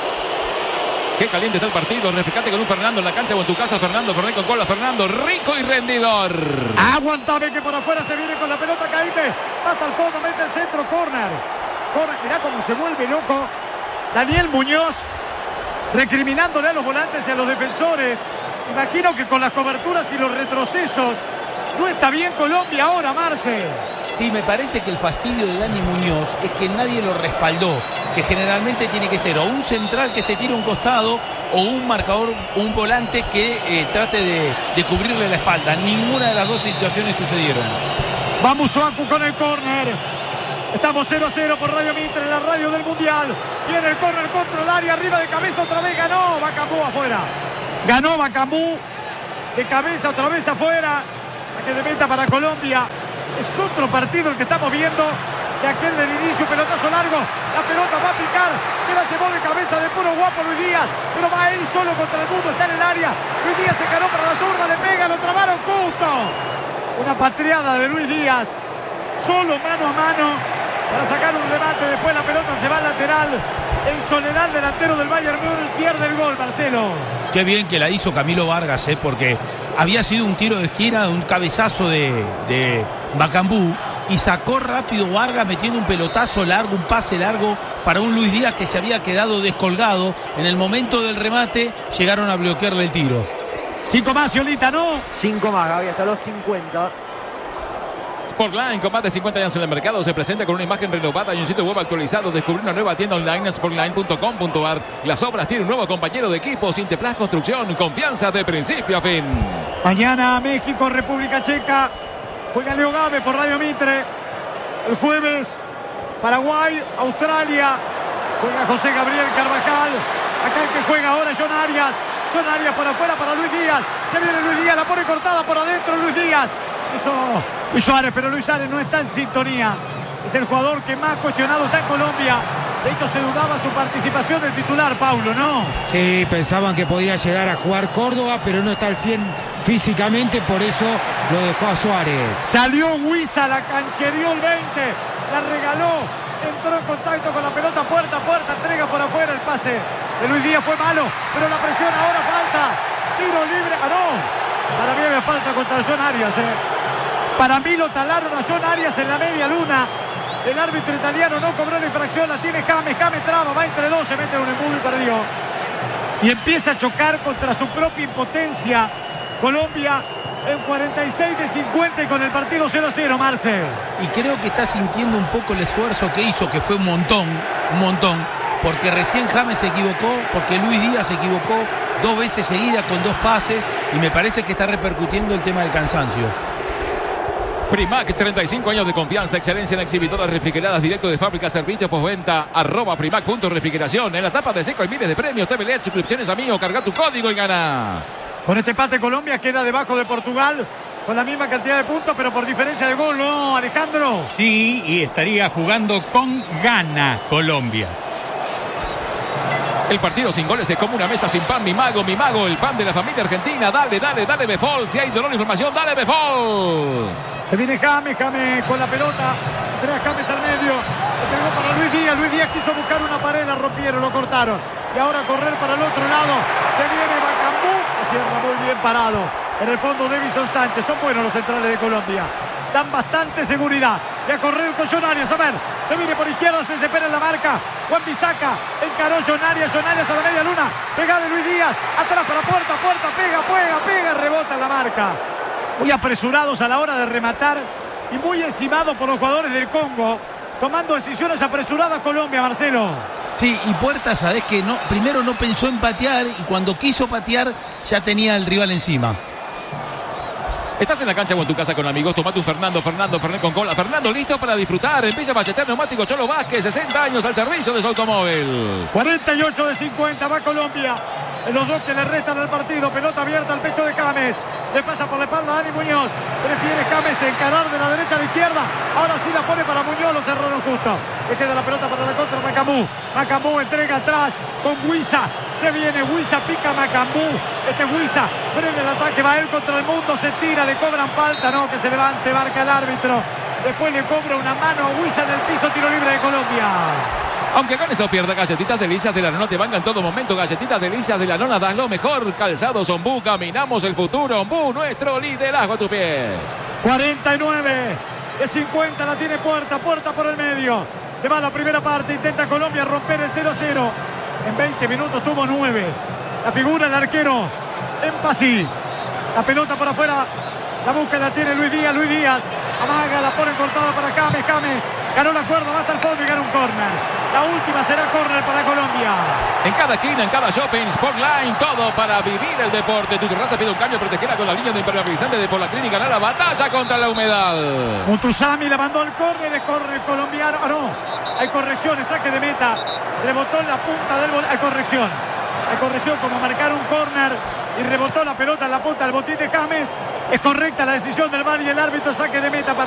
Qué caliente está el partido. Refrescate con un Fernando en la cancha o en tu casa. Fernando, Fernet con cola. Fernando, rico y rendidor. Aguantame que por afuera se viene con la pelota. Caíme. Hasta el fondo, mete el centro. Corner. Mirá cómo se vuelve loco Daniel Muñoz, recriminándole a los volantes y a los defensores. Imagino que con las coberturas y los retrocesos no está bien Colombia ahora, Marce. Sí, me parece que el fastidio de Dani Muñoz es que nadie lo respaldó, que generalmente tiene que ser o un central que se tire a un costado o un marcador, un volante que trate de cubrirle la espalda. Ninguna de las dos situaciones sucedieron. Vamos Suaku con el córner. Estamos 0-0 por Radio Mitre, la radio del Mundial. Viene el córner contra el área, arriba de cabeza otra vez, ganó Bakambu afuera. Ganó Bakambu de cabeza otra vez afuera. A que le meta para Colombia. Es otro partido el que estamos viendo de aquel del inicio, pelotazo largo, la pelota va a picar, se la llevó de cabeza de puro guapo Luis Díaz, pero va él solo contra el mundo, está en el área, Luis Díaz se ganó para la zurda, le pega, lo trabaron justo, una patriada de Luis Díaz, solo mano a mano, para sacar un remate, después la pelota se va al lateral, en soledad delantero del Bayern Múnich pierde el gol, Marcelo. Qué bien que la hizo Camilo Vargas, porque había sido un tiro de esquina, un cabezazo de Bakambu, y sacó rápido Vargas metiendo un pelotazo largo, un pase largo para un Luis Díaz que se había quedado descolgado. En el momento del remate llegaron a bloquearle el tiro. 5 más, Yolita, ¿no? 5 más, Gaby, hasta los 50. Sportline, con más de 50 años en el mercado, se presenta con una imagen renovada y un sitio web actualizado. Descubrí una nueva tienda online, sportline.com.ar. Las obras tienen un nuevo compañero de equipo, Sinteplas Construcción, confianza de principio a fin. Mañana México, República Checa, juega Leo Gávez por Radio Mitre. El jueves Paraguay, Australia, juega José Gabriel Carvajal. Acá el que juega ahora John Arias. John Arias por afuera para Luis Díaz. Se viene Luis Díaz, la pone cortada por adentro Luis Díaz. Eso Luis Suárez, pero Luis Suárez no está en sintonía. Es el jugador que más cuestionado está en Colombia. De hecho, se dudaba su participación del titular, Paulo, ¿no? Sí, pensaban que podía llegar a jugar Córdoba, pero no está al 100 físicamente, por eso lo dejó a Suárez. Salió Huiza, la canchereó el 20, la regaló, entró en contacto con la pelota puerta a puerta, entrega por afuera el pase de Luis Díaz, fue malo, pero la presión ahora falta. Tiro libre, no. Para mí había falta contra John Arias, Para mí lo talaron a John Arias en la media luna. El árbitro italiano no cobró la infracción, la tiene James traba, va entre dos, se mete en un embudo y perdió. Y empieza a chocar contra su propia impotencia. Colombia en 46 de 50 y con el partido 0-0, Marce. Y creo que está sintiendo un poco el esfuerzo que hizo, que fue un montón, porque recién James se equivocó, porque Luis Díaz se equivocó 2 veces seguidas con 2 pases, y me parece que está repercutiendo el tema del cansancio. Frimac, 35 años de confianza, excelencia en exhibitoras refrigeradas, directo de fábrica, servicio postventa, @frimac.refrigeración. En la tapa de seco hay miles de premios, TV LED, suscripciones a Mío, carga tu código y gana. Con este empate Colombia queda debajo de Portugal, con la misma cantidad de puntos, pero por diferencia de gol, ¿no, Alejandro? Sí, y estaría jugando con gana Colombia. El partido sin goles es como una mesa sin pan. Mi mago, el pan de la familia argentina. Dale, Befol. Si hay dolor e información, dale, Befol. Se viene James con la pelota. Entrega James al medio. Se pegó para Luis Díaz. Luis Díaz quiso buscar una pared, la rompieron, lo cortaron. Y ahora correr para el otro lado. Se viene Macambú. Cierra muy bien parado. En el fondo, Davison Sánchez. Son buenos los centrales de Colombia. Dan bastante seguridad. Y a correr con John Arias. A ver, se viene por izquierda, se desespera en la marca. Juan Bisaca encaró John Arias a la media luna. Pegale Luis Díaz. Atrás para puerta. Pega. Rebota en la marca. Muy apresurados a la hora de rematar. Y muy encimados por los jugadores del Congo. Tomando decisiones apresuradas Colombia, Marcelo. Sí, y Puerta, sabés que no, primero no pensó en patear, y cuando quiso patear ya tenía al rival encima. Estás en la cancha o en tu casa con amigos, tomate un Fernando con cola. Fernando, listo para disfrutar. Empieza a machetear neumático Cholo Vázquez, 60 años al servicio de su automóvil. 48 de 50, va Colombia. En los 2 que le restan al partido. Pelota abierta al pecho de James. Le pasa por la espalda a Dani Muñoz. Prefiere James encarar de la derecha a la izquierda. Ahora sí la pone para Muñoz, lo cerraron justo. Le queda la pelota para la contra Macambú. Macambú entrega atrás con Huiza. Se viene Huiza, pica Macambú. Huiza frena el ataque, va él contra el mundo, se tira, le cobran falta, no, que se levante, marca el árbitro. Después le cobra una mano a Huiza en el piso, tiro libre de Colombia. Aunque ganes o pierda, Galletitas Delicias de la Nona te bancan en todo momento. Galletitas Delicias de la Nona, das lo mejor. Calzados Ombú, caminamos el futuro. Ombú, nuestro liderazgo a tus pies. 49 de 50, la tiene Puerta por el medio. Se va a la primera parte, intenta Colombia romper el 0-0. En 20 minutos tuvo 9. La figura el arquero Empasí. La pelota por afuera, la busca, la tiene Luis Díaz. Amaga, la pone cortada para James. Ganó la cuerda, va hasta el fondo y gana un córner. La última será córner para Colombia. En cada esquina, en cada shopping, Sportline, todo para vivir el deporte. Tu terraza pide un cambio, protegida con la línea de impermeabilizante de Polaclin y ganar la batalla contra la humedad. Mutusami la mandó al córner, corre el colombiano. No, hay correcciones, saque de meta. Rebotó en la punta del Hay corrección como marcar un córner y rebotó la pelota en la punta del botín de James. Es correcta la decisión del VAR y el árbitro, saque de meta para